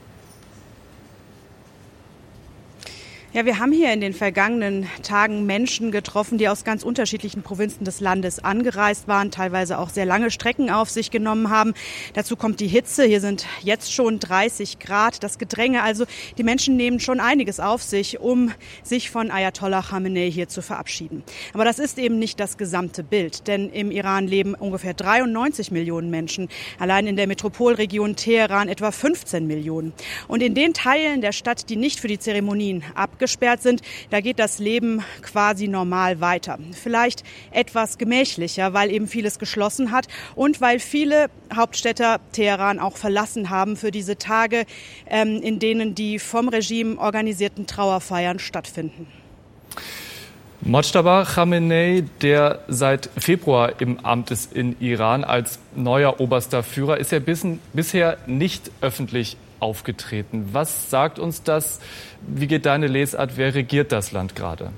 Ja, wir haben hier in den vergangenen Tagen Menschen getroffen, die aus ganz unterschiedlichen Provinzen des Landes angereist waren, teilweise auch sehr lange Strecken auf sich genommen haben. Dazu kommt die Hitze. Hier sind jetzt schon 30 Grad. Das Gedränge, also die Menschen nehmen schon einiges auf sich, um sich von Ayatollah Khamenei hier zu verabschieden. Aber das ist eben nicht das gesamte Bild, denn im Iran leben ungefähr 93 Millionen Menschen. Allein in der Metropolregion Teheran etwa 15 Millionen. Und in den Teilen der Stadt, die nicht für die Zeremonien abgesperrt sind, da geht das Leben quasi normal weiter. Vielleicht etwas gemächlicher, weil eben vieles geschlossen hat und weil viele Hauptstädter Teheran auch verlassen haben für diese Tage, in denen die vom Regime organisierten Trauerfeiern stattfinden. Mojtaba Khamenei, der seit Februar im Amt ist in Iran als neuer oberster Führer, ist ja bisher nicht öffentlich aufgetreten. Was sagt uns das? Wie geht deine Lesart? Wer regiert das Land gerade?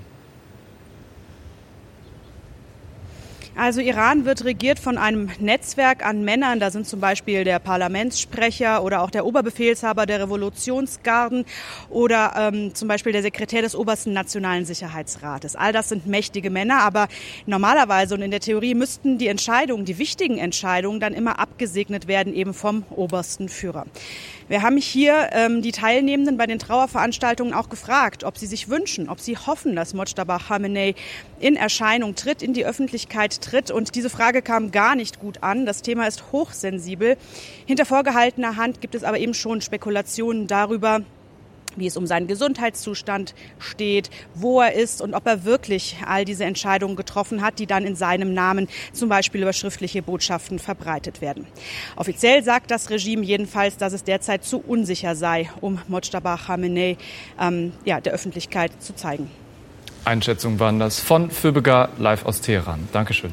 Also Iran wird regiert von einem Netzwerk an Männern. Da sind zum Beispiel der Parlamentssprecher oder auch der Oberbefehlshaber der Revolutionsgarden oder zum Beispiel der Sekretär des Obersten Nationalen Sicherheitsrates. All das sind mächtige Männer, aber normalerweise und in der Theorie müssten die Entscheidungen, die wichtigen Entscheidungen dann immer abgesegnet werden, eben vom obersten Führer. Wir haben hier die Teilnehmenden bei den Trauerveranstaltungen auch gefragt, ob sie sich wünschen, ob sie hoffen, dass Mojtaba Khamenei in Erscheinung tritt, in die Öffentlichkeit tritt. Und diese Frage kam gar nicht gut an. Das Thema ist hochsensibel. Hinter vorgehaltener Hand gibt es aber eben schon Spekulationen darüber, wie es um seinen Gesundheitszustand steht, wo er ist und ob er wirklich all diese Entscheidungen getroffen hat, die dann in seinem Namen zum Beispiel über schriftliche Botschaften verbreitet werden. Offiziell sagt das Regime jedenfalls, dass es derzeit zu unsicher sei, um Mojtaba Khamenei der Öffentlichkeit zu zeigen. Einschätzungen waren das von Phoebe Gar live aus Teheran. Dankeschön.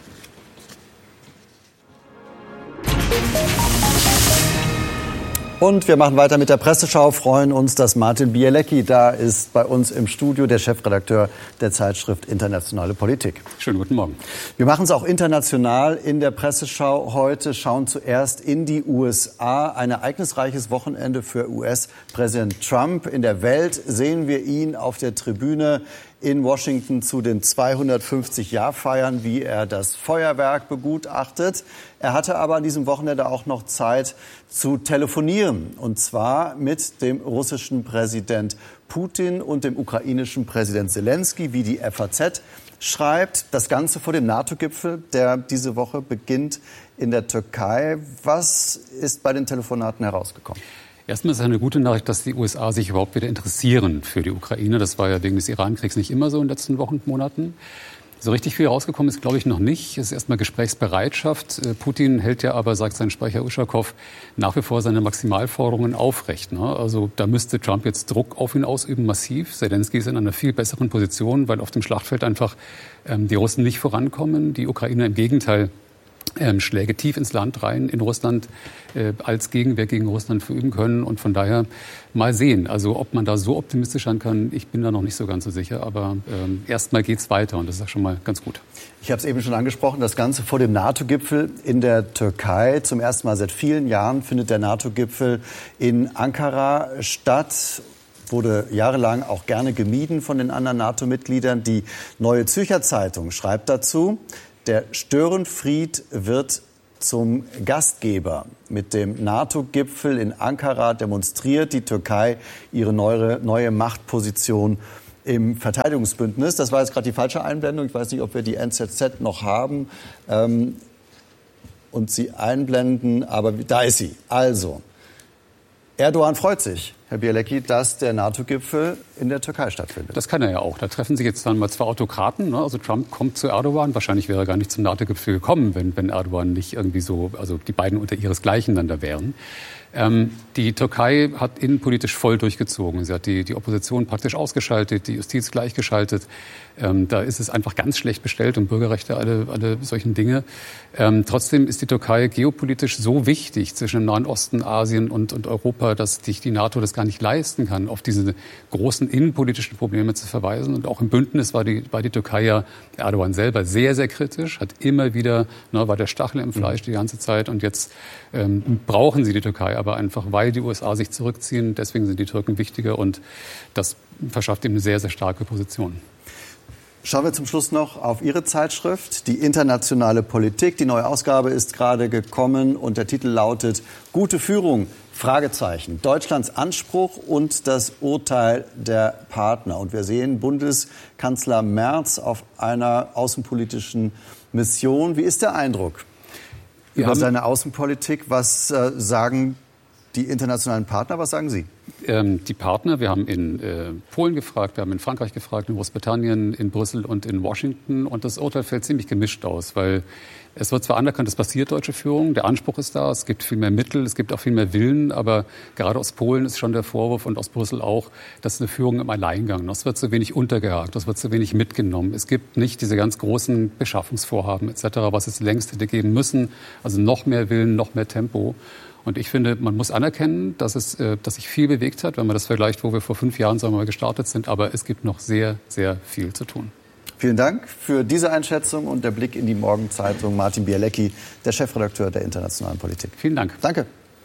Und wir machen weiter mit der Presseschau, freuen uns, dass Martin Bielecki da ist, bei uns im Studio, der Chefredakteur der Zeitschrift Internationale Politik. Schönen guten Morgen. Wir machen es auch international in der Presseschau heute, schauen zuerst in die USA. Ein ereignisreiches Wochenende für US-Präsident Trump. In der Welt sehen wir ihn auf der Tribüne in Washington zu den 250-Jahr-Feiern, wie er das Feuerwerk begutachtet. Er hatte aber an diesem Wochenende auch noch Zeit zu telefonieren, und zwar mit dem russischen Präsident Putin und dem ukrainischen Präsident Zelensky, wie die FAZ schreibt. Das Ganze vor dem NATO-Gipfel, der diese Woche beginnt in der Türkei. Was ist bei den Telefonaten herausgekommen? Erstmal ist es eine gute Nachricht, dass die USA sich überhaupt wieder interessieren für die Ukraine. Das war ja wegen des Iran-Kriegs nicht immer so in den letzten Wochen und Monaten. So richtig viel rausgekommen ist, glaube ich, noch nicht. Es ist erstmal Gesprächsbereitschaft. Putin hält ja aber, sagt sein Sprecher Uschakow, nach wie vor seine Maximalforderungen aufrecht. Also da müsste Trump jetzt Druck auf ihn ausüben, massiv. Zelensky ist in einer viel besseren Position, weil auf dem Schlachtfeld einfach die Russen nicht vorankommen. Die Ukrainer im Gegenteil Schläge tief ins Land rein in Russland als Gegenwehr gegen Russland verüben können. Und von daher mal sehen, also ob man da so optimistisch sein kann, ich bin da noch nicht so ganz so sicher. Aber erstmal geht's weiter und das ist auch schon mal ganz gut. Ich habe es eben schon angesprochen, das Ganze vor dem NATO-Gipfel in der Türkei. Zum ersten Mal seit vielen Jahren findet der NATO-Gipfel in Ankara statt. Wurde jahrelang auch gerne gemieden von den anderen NATO-Mitgliedern. Die Neue Zürcher Zeitung schreibt dazu: Der Störenfried wird zum Gastgeber. Mit dem NATO-Gipfel in Ankara demonstriert die Türkei ihre neue Machtposition im Verteidigungsbündnis. Das war jetzt gerade die falsche Einblendung. Ich weiß nicht, ob wir die NZZ noch haben und sie einblenden, aber da ist sie. Also, Erdogan freut sich, Herr Bielecki, dass der NATO-Gipfel in der Türkei stattfindet. Das kann er ja auch. Da treffen sich jetzt dann mal zwei Autokraten. Ne? Also Trump kommt zu Erdogan. Wahrscheinlich wäre er gar nicht zum NATO-Gipfel gekommen, wenn Erdogan nicht irgendwie so, also die beiden unter ihresgleichen dann da wären. Die Türkei hat innenpolitisch voll durchgezogen. Sie hat die Opposition praktisch ausgeschaltet, die Justiz gleichgeschaltet. Da ist es einfach ganz schlecht bestellt um Bürgerrechte, alle solchen Dinge. Trotzdem ist die Türkei geopolitisch so wichtig zwischen dem Nahen Osten, Asien und Europa, dass sich die NATO das gar nicht leisten kann, auf diese großen innenpolitischen Probleme zu verweisen. Und auch im Bündnis war die Türkei ja Erdogan selber sehr, sehr kritisch, hat immer wieder, war der Stachel im Fleisch die ganze Zeit. Und jetzt brauchen sie die Türkei aber einfach, weil die USA sich zurückziehen. Deswegen sind die Türken wichtiger und das verschafft ihm eine sehr, sehr starke Position. Schauen wir zum Schluss noch auf Ihre Zeitschrift, die internationale Politik. Die neue Ausgabe ist gerade gekommen und der Titel lautet Gute Führung, Fragezeichen. Deutschlands Anspruch und das Urteil der Partner. Und wir sehen Bundeskanzler Merz auf einer außenpolitischen Mission. Wie ist der Eindruck über seine Außenpolitik? Was sagen die internationalen Partner? Was sagen Sie? Die Partner, wir haben in Polen gefragt, wir haben in Frankreich gefragt, in Großbritannien, in Brüssel und in Washington. Und das Urteil fällt ziemlich gemischt aus, weil es wird zwar anerkannt, es passiert deutsche Führung, der Anspruch ist da, es gibt viel mehr Mittel, es gibt auch viel mehr Willen, aber gerade aus Polen ist schon der Vorwurf und aus Brüssel auch, dass eine Führung im Alleingang, das wird zu wenig untergehakt, das wird zu wenig mitgenommen. Es gibt nicht diese ganz großen Beschaffungsvorhaben etc., was es längst hätte geben müssen, also noch mehr Willen, noch mehr Tempo. Und ich finde, man muss anerkennen, dass sich viel bewegt hat, wenn man das vergleicht, wo wir vor 5 Jahren sagen wir mal, gestartet sind. Aber es gibt noch sehr, sehr viel zu tun. Vielen Dank für diese Einschätzung und der Blick in die Morgenzeitung. Martin Bielecki, der Chefredakteur der internationalen Politik. Vielen Dank. Danke.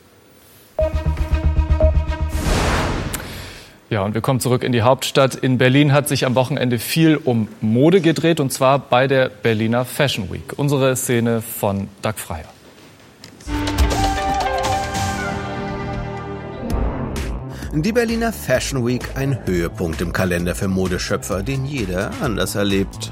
Ja, und wir kommen zurück in die Hauptstadt. In Berlin hat sich am Wochenende viel um Mode gedreht, und zwar bei der Berliner Fashion Week. Unsere Szene von Dag Freier. Die Berliner Fashion Week, ein Höhepunkt im Kalender für Modeschöpfer, den jeder anders erlebt.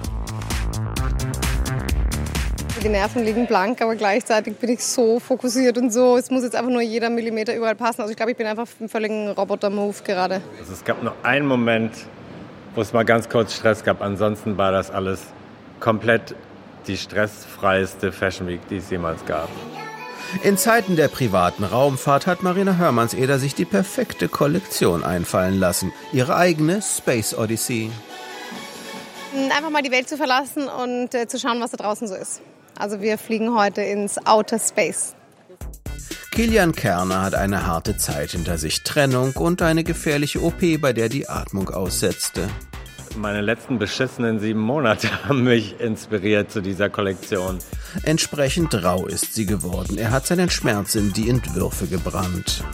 Die Nerven liegen blank, aber gleichzeitig bin ich so fokussiert und so. Es muss jetzt einfach nur jeder Millimeter überall passen. Also ich glaube, ich bin einfach im völligen Roboter-Move gerade. Also es gab nur einen Moment, wo es mal ganz kurz Stress gab. Ansonsten war das alles komplett die stressfreieste Fashion Week, die es jemals gab. In Zeiten der privaten Raumfahrt hat Marina Hörmannseder sich die perfekte Kollektion einfallen lassen. Ihre eigene Space Odyssey. Einfach mal die Welt zu verlassen und zu schauen, was da draußen so ist. Also wir fliegen heute ins Outer Space. Kilian Kerner hat eine harte Zeit hinter sich. Trennung und eine gefährliche OP, bei der die Atmung aussetzte. Meine letzten beschissenen 7 Monate haben mich inspiriert zu dieser Kollektion. Entsprechend rau ist sie geworden. Er hat seinen Schmerz in die Entwürfe gebrannt.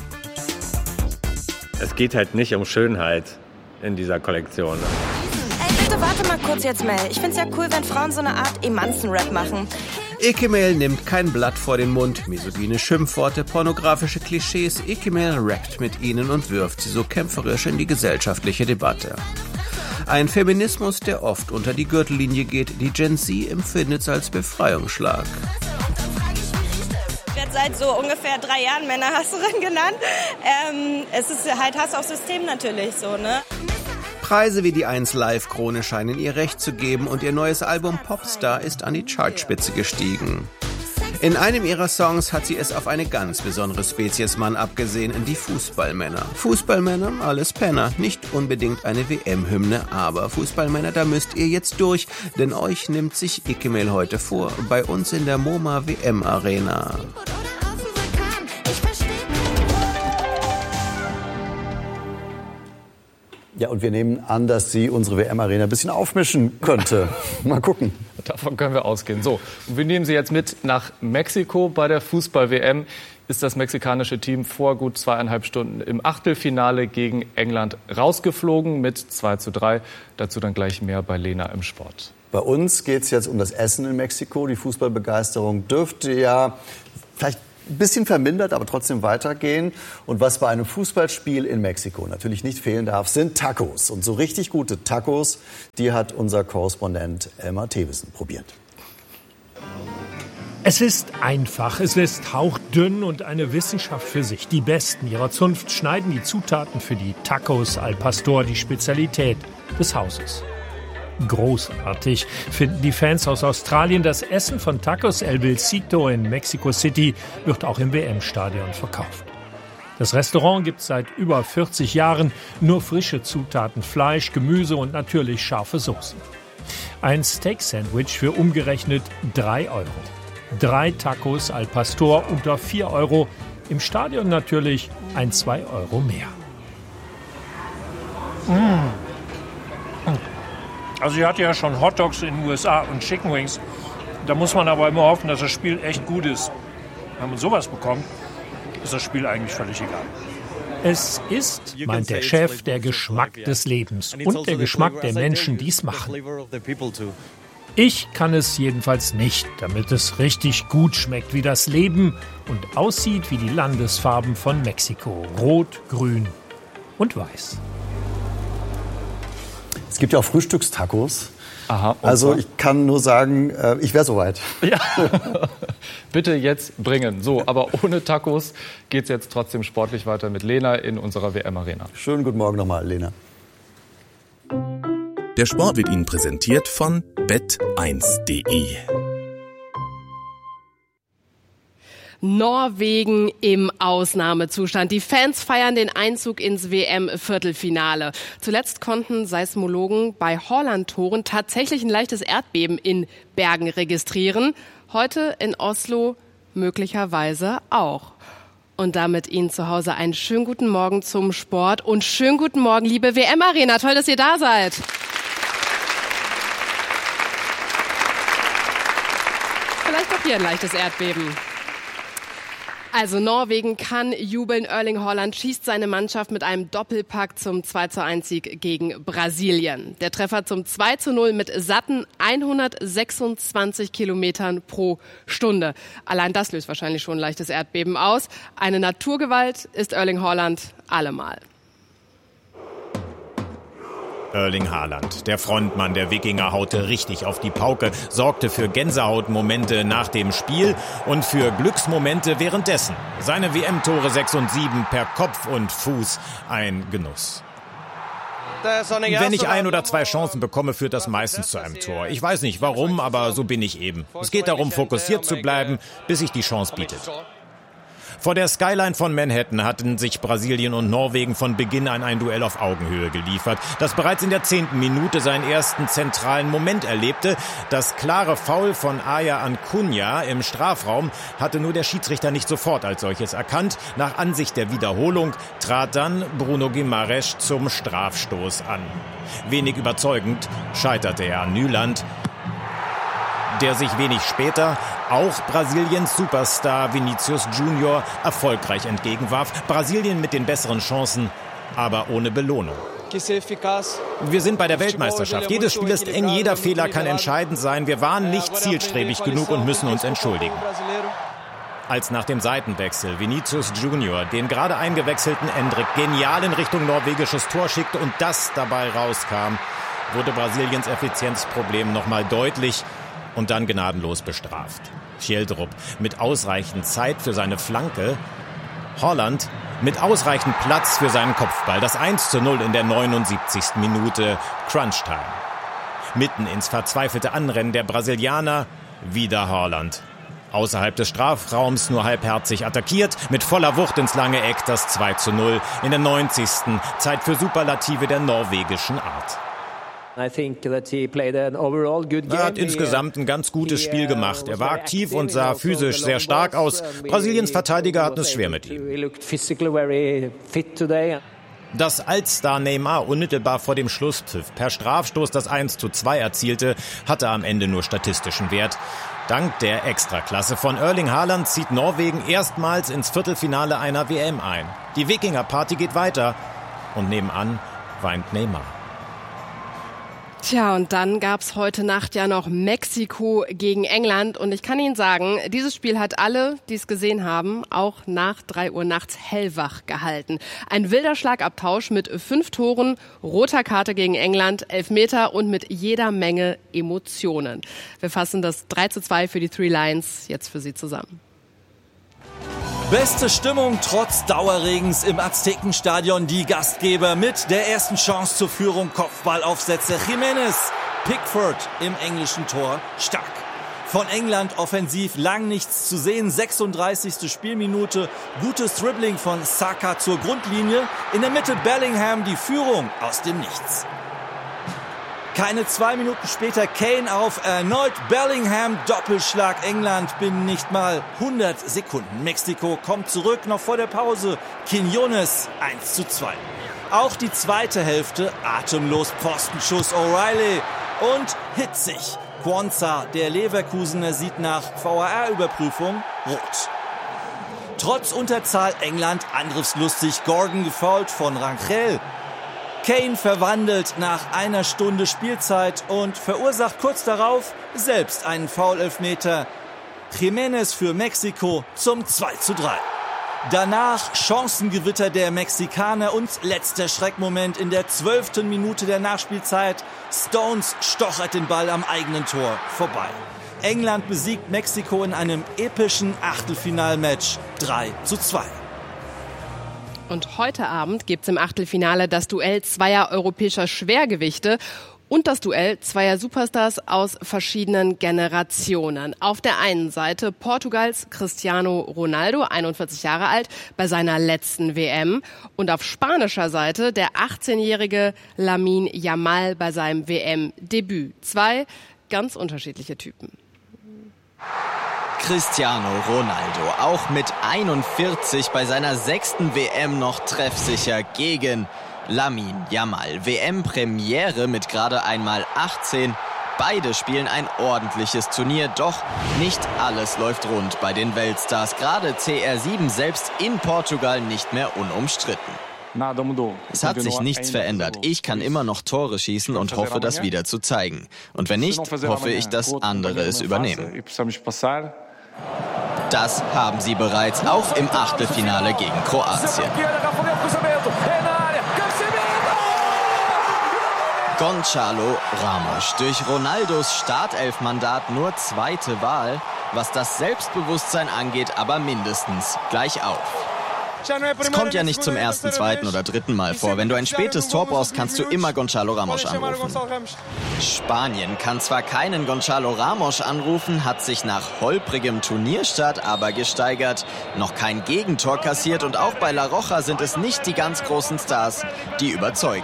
Es geht halt nicht um Schönheit in dieser Kollektion. Ey, bitte warte mal kurz jetzt, Mel. Ich find's ja cool, wenn Frauen so eine Art Emanzen-Rap machen. Ekemel nimmt kein Blatt vor den Mund. Misogyne Schimpfworte, pornografische Klischees. Ekemel rappt mit ihnen und wirft sie so kämpferisch in die gesellschaftliche Debatte. Ein Feminismus, der oft unter die Gürtellinie geht, die Gen Z empfindet als Befreiungsschlag. Ich werde seit so ungefähr 3 Jahren Männerhasserin genannt. Es ist halt Hass auf System natürlich so, ne? Preise wie die 1 Live-Krone scheinen ihr Recht zu geben und ihr neues Album Popstar ist an die Chartspitze gestiegen. In einem ihrer Songs hat sie es auf eine ganz besondere Spezies Mann abgesehen, die Fußballmänner. Fußballmänner, alles Penner, nicht nicht unbedingt eine WM-Hymne, aber Fußballmänner, da müsst ihr jetzt durch, denn euch nimmt sich Ikemel heute vor, bei uns in der MoMA WM-Arena. Ja, und wir nehmen an, dass sie unsere WM-Arena ein bisschen aufmischen könnte. Mal gucken. Davon können wir ausgehen. So, und wir nehmen Sie jetzt mit nach Mexiko. Bei der Fußball-WM ist das mexikanische Team vor gut 2,5 Stunden im Achtelfinale gegen England rausgeflogen mit 2:3. Dazu dann gleich mehr bei Lena im Sport. Bei uns geht es jetzt um das Essen in Mexiko. Die Fußballbegeisterung dürfte ja vielleicht ein bisschen vermindert, aber trotzdem weitergehen. Und was bei einem Fußballspiel in Mexiko natürlich nicht fehlen darf, sind Tacos. Und so richtig gute Tacos, die hat unser Korrespondent Elmar Thewissen probiert. Es ist einfach, es ist hauchdünn und eine Wissenschaft für sich. Die Besten ihrer Zunft schneiden die Zutaten für die Tacos al Pastor, die Spezialität des Hauses. Großartig finden die Fans aus Australien. Das Essen von Tacos El Vilcito in Mexico City wird auch im WM-Stadion verkauft. Das Restaurant gibt es seit über 40 Jahren. Nur frische Zutaten, Fleisch, Gemüse und natürlich scharfe Soßen. Ein Steak-Sandwich für umgerechnet 3 €. 3 Tacos al Pastor unter 4 €. Im Stadion natürlich 2 € mehr. Also ich hatte ja schon Hotdogs in den USA und Chicken Wings. Da muss man aber immer hoffen, dass das Spiel echt gut ist. Wenn man sowas bekommt, ist das Spiel eigentlich völlig egal. Es ist, meint der Chef, der Geschmack des Lebens und der Geschmack der Menschen, die es machen. Ich kann es jedenfalls nicht, damit es richtig gut schmeckt wie das Leben und aussieht wie die Landesfarben von Mexiko. Rot, grün und weiß. Es gibt ja auch Frühstückstacos. Aha. Also ich kann nur sagen, ich wäre soweit. Ja, bitte jetzt bringen. So, aber ohne Tacos geht es jetzt trotzdem sportlich weiter mit Lena in unserer WM-Arena. Schönen guten Morgen nochmal, Lena. Der Sport wird Ihnen präsentiert von bet1.de. Norwegen im Ausnahmezustand. Die Fans feiern den Einzug ins WM-Viertelfinale. Zuletzt konnten Seismologen bei Haaland-Toren tatsächlich ein leichtes Erdbeben in Bergen registrieren. Heute in Oslo möglicherweise auch. Und damit Ihnen zu Hause einen schönen guten Morgen zum Sport und schönen guten Morgen, liebe WM-Arena. Toll, dass ihr da seid. Vielleicht auch hier ein leichtes Erdbeben. Also Norwegen kann jubeln. Erling Haaland schießt seine Mannschaft mit einem Doppelpack zum 2:1-Sieg gegen Brasilien. Der Treffer zum 2:0 mit satten 126 Kilometern pro Stunde. Allein das löst wahrscheinlich schon ein leichtes Erdbeben aus. Eine Naturgewalt ist Erling Haaland allemal. Erling Haaland, der Frontmann der Wikinger, haute richtig auf die Pauke, sorgte für Gänsehautmomente nach dem Spiel und für Glücksmomente währenddessen. Seine WM-Tore 6 und 7 per Kopf und Fuß, ein Genuss. Wenn ich 1 oder 2 Chancen bekomme, führt das meistens zu einem Tor. Ich weiß nicht warum, aber so bin ich eben. Es geht darum, fokussiert zu bleiben, bis sich die Chance bietet. Vor der Skyline von Manhattan hatten sich Brasilien und Norwegen von Beginn an ein Duell auf Augenhöhe geliefert, das bereits in der 10. Minute seinen ersten zentralen Moment erlebte. Das klare Foul von Aya Ancunha im Strafraum hatte nur der Schiedsrichter nicht sofort als solches erkannt. Nach Ansicht der Wiederholung trat dann Bruno Guimaraes zum Strafstoß an. Wenig überzeugend scheiterte er an Nyland, der sich wenig später auch Brasiliens Superstar Vinicius Junior erfolgreich entgegenwarf. Brasilien mit den besseren Chancen, aber ohne Belohnung. Wir sind bei der Weltmeisterschaft. Jedes Spiel ist eng, jeder Fehler kann entscheidend sein. Wir waren nicht zielstrebig genug und müssen uns entschuldigen. Als nach dem Seitenwechsel Vinicius Junior den gerade eingewechselten Endrick genial in Richtung norwegisches Tor schickte und das dabei rauskam, wurde Brasiliens Effizienzproblem nochmal deutlich und dann gnadenlos bestraft. Schjeldrup mit ausreichend Zeit für seine Flanke. Haaland mit ausreichend Platz für seinen Kopfball. Das 1:0 in der 79. Minute. Crunchtime. Mitten ins verzweifelte Anrennen der Brasilianer. Wieder Haaland. Außerhalb des Strafraums nur halbherzig attackiert, mit voller Wucht ins lange Eck das 2:0 in der 90. Zeit für Superlative der norwegischen Art. Er hat insgesamt ein ganz gutes Spiel gemacht. Er war aktiv und sah physisch sehr stark aus. Brasiliens Verteidiger hatten es schwer mit ihm. Dass Altstar Neymar unmittelbar vor dem Schlusspfiff per Strafstoß das 1:2 erzielte, hatte am Ende nur statistischen Wert. Dank der Extraklasse von Erling Haaland zieht Norwegen erstmals ins Viertelfinale einer WM ein. Die Wikinger-Party geht weiter und nebenan weint Neymar. Tja, und dann gab's heute Nacht ja noch Mexiko gegen England. Und ich kann Ihnen sagen, dieses Spiel hat alle, die es gesehen haben, auch nach 3 Uhr nachts hellwach gehalten. Ein wilder Schlagabtausch mit 5 Toren, roter Karte gegen England, Elfmeter und mit jeder Menge Emotionen. Wir fassen das 3:2 für die Three Lions jetzt für Sie zusammen. Beste Stimmung trotz Dauerregens im Aztekenstadion. Die Gastgeber mit der ersten Chance zur Führung. Kopfballaufsätze. Jiménez, Pickford im englischen Tor. Stark. Von England offensiv lang nichts zu sehen. 36. Spielminute. Gutes Dribbling von Saka zur Grundlinie. In der Mitte Bellingham, die Führung aus dem Nichts. Keine 2 Minuten später Kane auf, erneut Bellingham, Doppelschlag England binnen nicht mal 100 Sekunden. Mexiko kommt zurück, noch vor der Pause. Quiñones 1:2. Auch die zweite Hälfte atemlos, Pfostenschuss O'Reilly und hitzig. Quansah, der Leverkusener, sieht nach VAR-Überprüfung rot. Trotz Unterzahl England angriffslustig, Gordon gefoult von Rangel. Kane verwandelt nach 1 Stunde Spielzeit und verursacht kurz darauf selbst einen Foul-Elfmeter. Jiménez für Mexiko zum 2:3. Danach Chancengewitter der Mexikaner und letzter Schreckmoment in der 12. Minute der Nachspielzeit. Stones stochert den Ball am eigenen Tor vorbei. England besiegt Mexiko in einem epischen Achtelfinalmatch 3:2. Und heute Abend gibt's im Achtelfinale das Duell zweier europäischer Schwergewichte und das Duell zweier Superstars aus verschiedenen Generationen. Auf der einen Seite Portugals Cristiano Ronaldo, 41 Jahre alt, bei seiner letzten WM. Und auf spanischer Seite der 18-jährige Lamine Yamal bei seinem WM-Debüt. 2 ganz unterschiedliche Typen. Cristiano Ronaldo, auch mit 41 bei seiner 6. WM noch treffsicher gegen Lamine Yamal. WM-Premiere mit gerade einmal 18. Beide spielen ein ordentliches Turnier, doch nicht alles läuft rund bei den Weltstars. Gerade CR7 selbst in Portugal nicht mehr unumstritten. Es hat sich nichts verändert. Ich kann immer noch Tore schießen und hoffe, das wieder zu zeigen. Und wenn nicht, hoffe ich, dass andere es übernehmen. Das haben sie bereits auch im Achtelfinale gegen Kroatien. Gonçalo Ramos, durch Ronaldos Startelfmandat nur 2. Wahl, was das Selbstbewusstsein angeht, aber mindestens gleich auf. Es kommt ja nicht zum 1., 2. oder 3. Mal vor. Wenn du ein spätes Tor brauchst, kannst du immer Gonçalo Ramos anrufen. Spanien kann zwar keinen Gonçalo Ramos anrufen, hat sich nach holprigem Turnierstart aber gesteigert, noch kein Gegentor kassiert und auch bei La Roja sind es nicht die ganz großen Stars, die überzeugen.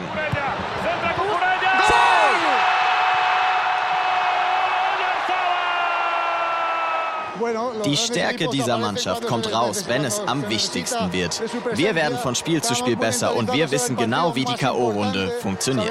Die Stärke dieser Mannschaft kommt raus, wenn es am wichtigsten wird. Wir werden von Spiel zu Spiel besser und wir wissen genau, wie die K.O.-Runde funktioniert.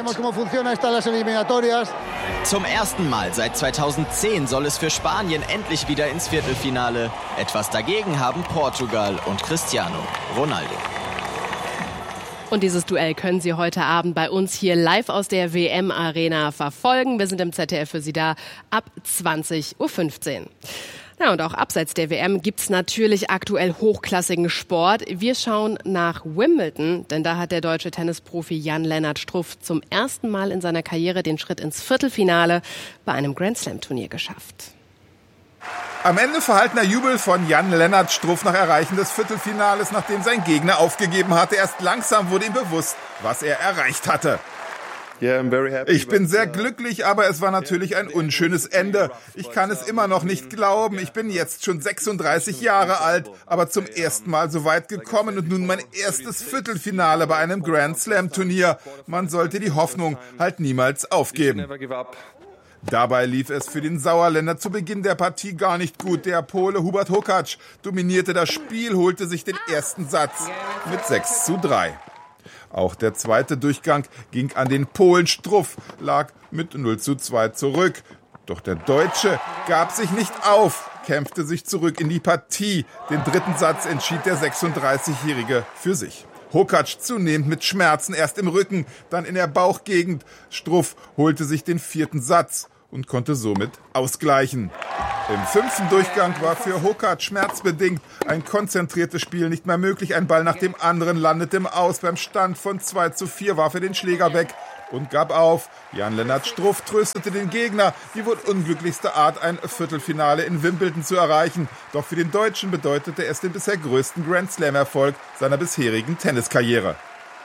Zum ersten Mal seit 2010 soll es für Spanien endlich wieder ins Viertelfinale. Etwas dagegen haben Portugal und Cristiano Ronaldo. Und dieses Duell können Sie heute Abend bei uns hier live aus der WM-Arena verfolgen. Wir sind im ZDF für Sie da ab 20:15 Uhr. Ja, und auch abseits der WM gibt's natürlich aktuell hochklassigen Sport. Wir schauen nach Wimbledon, denn da hat der deutsche Tennisprofi Jan-Lennart Struff zum ersten Mal in seiner Karriere den Schritt ins Viertelfinale bei einem Grand-Slam-Turnier geschafft. Am Ende verhaltener Jubel von Jan-Lennart Struff nach Erreichen des Viertelfinales, nachdem sein Gegner aufgegeben hatte. Erst langsam wurde ihm bewusst, was er erreicht hatte. Ich bin sehr glücklich, aber es war natürlich ein unschönes Ende. Ich kann es immer noch nicht glauben. Ich bin jetzt schon 36 Jahre alt, aber zum ersten Mal so weit gekommen und nun mein erstes Viertelfinale bei einem Grand Slam Turnier. Man sollte die Hoffnung halt niemals aufgeben. Dabei lief es für den Sauerländer zu Beginn der Partie gar nicht gut. Der Pole Hubert Hurkacz dominierte das Spiel, holte sich den ersten Satz mit 6:3. Auch der zweite Durchgang ging an den Polen. Struff lag mit 0:2 zurück. Doch der Deutsche gab sich nicht auf, kämpfte sich zurück in die Partie. Den dritten Satz entschied der 36-Jährige für sich. Hurkacz zunehmend mit Schmerzen, erst im Rücken, dann in der Bauchgegend. Struff holte sich den vierten Satz und konnte somit ausgleichen. Im fünften Durchgang war für Hurkacz schmerzbedingt ein konzentriertes Spiel nicht mehr möglich. Ein Ball nach dem anderen landete im Aus. Beim Stand von 2:4 warf er den Schläger weg und gab auf. Jan-Lennart Struff tröstete den Gegner, die wohl unglücklichste Art, ein Viertelfinale in Wimbledon zu erreichen. Doch für den Deutschen bedeutete es den bisher größten Grand-Slam-Erfolg seiner bisherigen Tenniskarriere.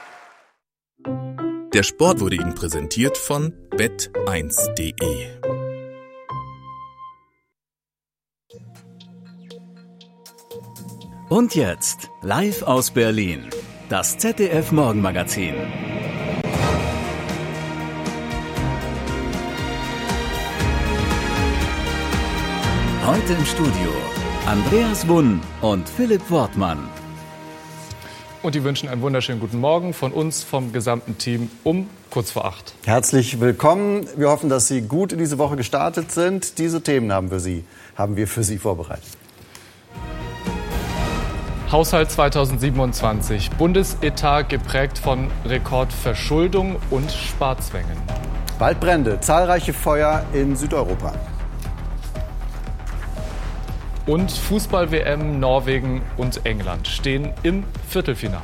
Der Sport wurde Ihnen präsentiert von bet1.de. Und jetzt, live aus Berlin, das ZDF-Morgenmagazin. Heute im Studio Andreas Wunn und Philipp Wortmann. Und die wünschen einen wunderschönen guten Morgen von uns, vom gesamten Team um kurz vor 8. Herzlich willkommen. Wir hoffen, dass Sie gut in diese Woche gestartet sind. Diese Themen haben wir für Sie vorbereitet. Haushalt 2027. Bundesetat geprägt von Rekordverschuldung und Sparzwängen. Waldbrände, zahlreiche Feuer in Südeuropa. Und Fußball-WM Norwegen und England stehen im Viertelfinale.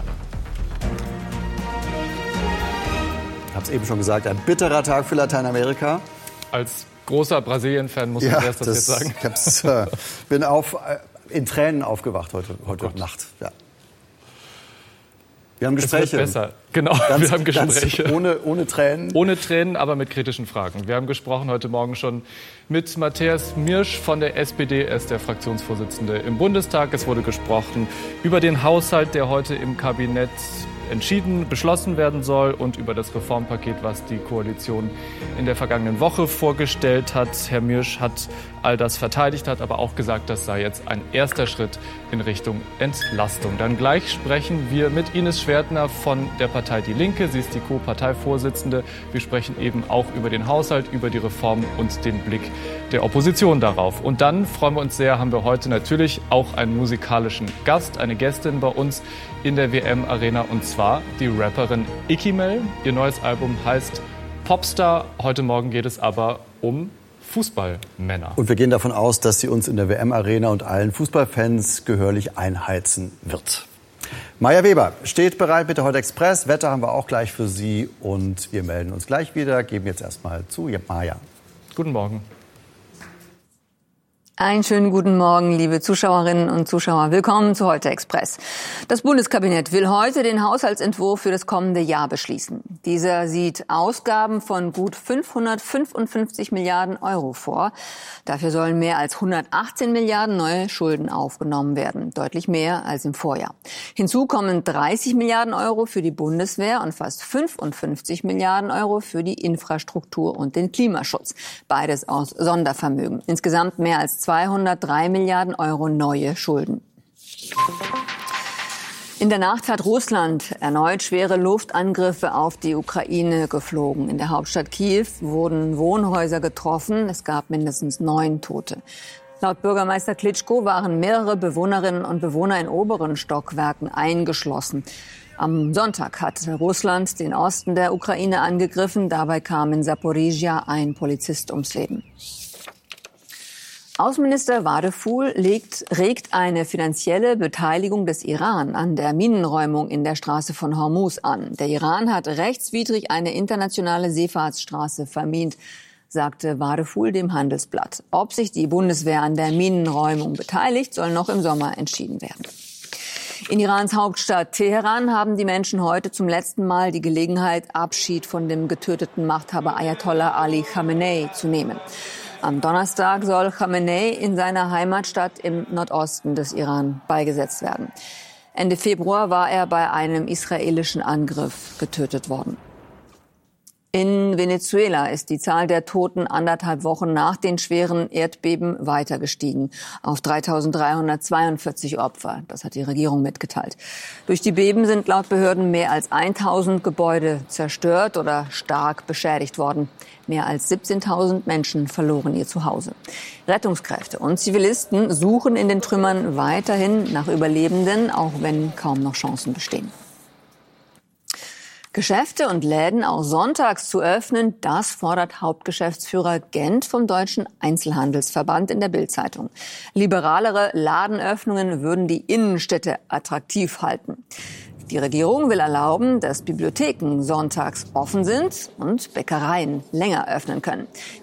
Ich habe es eben schon gesagt, ein bitterer Tag für Lateinamerika. Als großer Brasilien-Fan muss man das jetzt sagen. Ich bin in Tränen aufgewacht heute Nacht. Ja. Wir haben Gespräche. Es wird besser. Genau, wir haben Gespräche. Ohne Tränen. Ohne Tränen, aber mit kritischen Fragen. Wir haben gesprochen heute Morgen schon mit Matthias Mirsch von der SPD. Er ist der Fraktionsvorsitzende im Bundestag. Es wurde gesprochen über den Haushalt, der heute im Kabinett beschlossen werden soll, und über das Reformpaket, was die Koalition in der vergangenen Woche vorgestellt hat. Herr Mirsch hat all das verteidigt, hat aber auch gesagt, das sei jetzt ein erster Schritt in Richtung Entlastung. Dann gleich sprechen wir mit Ines Schwertner von der Partei Die Linke. Sie ist die Co-Parteivorsitzende. Wir sprechen eben auch über den Haushalt, über die Reform und den Blick der Opposition darauf. Und dann freuen wir uns sehr, haben wir heute natürlich auch einen musikalischen Gast, eine Gästin bei uns in der WM-Arena, und zwar die Rapperin Ikimel. Ihr neues Album heißt Popstar. Heute Morgen geht es aber um Fußballmänner. Und wir gehen davon aus, dass sie uns in der WM-Arena und allen Fußballfans gehörlich einheizen wird. Maja Weber steht bereit mit der Heute Express. Wetter haben wir auch gleich für Sie und wir melden uns gleich wieder. Geben jetzt erstmal zu Maja. Guten Morgen. Einen schönen guten Morgen, liebe Zuschauerinnen und Zuschauer. Willkommen zu Heute Express. Das Bundeskabinett will heute den Haushaltsentwurf für das kommende Jahr beschließen. Dieser sieht Ausgaben von gut 555 Milliarden Euro vor. Dafür sollen mehr als 118 Milliarden neue Schulden aufgenommen werden. Deutlich mehr als im Vorjahr. Hinzu kommen 30 Milliarden Euro für die Bundeswehr und fast 55 Milliarden Euro für die Infrastruktur und den Klimaschutz. Beides aus Sondervermögen. Insgesamt mehr als 203 Milliarden Euro neue Schulden. In der Nacht hat Russland erneut schwere Luftangriffe auf die Ukraine geflogen. In der Hauptstadt Kiew wurden Wohnhäuser getroffen. Es gab mindestens 9 Tote. Laut Bürgermeister Klitschko waren mehrere Bewohnerinnen und Bewohner in oberen Stockwerken eingeschlossen. Am Sonntag hat Russland den Osten der Ukraine angegriffen. Dabei kam in Saporizhia ein Polizist ums Leben. Außenminister Vadeful regt eine finanzielle Beteiligung des Iran an der Minenräumung in der Straße von Hormuz an. Der Iran hat rechtswidrig eine internationale Seefahrtsstraße vermint, sagte Vadeful dem Handelsblatt. Ob sich die Bundeswehr an der Minenräumung beteiligt, soll noch im Sommer entschieden werden. In Irans Hauptstadt Teheran haben die Menschen heute zum letzten Mal die Gelegenheit, Abschied von dem getöteten Machthaber Ayatollah Ali Khamenei zu nehmen. Am Donnerstag soll Khamenei in seiner Heimatstadt im Nordosten des Iran beigesetzt werden. Ende Februar war er bei einem israelischen Angriff getötet worden. In Venezuela ist die Zahl der Toten 1,5 Wochen nach den schweren Erdbeben weiter gestiegen auf 3.342 Opfer. Das hat die Regierung mitgeteilt. Durch die Beben sind laut Behörden mehr als 1.000 Gebäude zerstört oder stark beschädigt worden. Mehr als 17.000 Menschen verloren ihr Zuhause. Rettungskräfte und Zivilisten suchen in den Trümmern weiterhin nach Überlebenden, auch wenn kaum noch Chancen bestehen. Geschäfte und Läden auch sonntags zu öffnen, das fordert Hauptgeschäftsführer Gent vom Deutschen Einzelhandelsverband in der Bild-Zeitung. Liberalere Ladenöffnungen würden die Innenstädte attraktiv halten. Die Regierung will erlauben, dass Bibliotheken sonntags offen sind und Bäckereien länger öffnen können.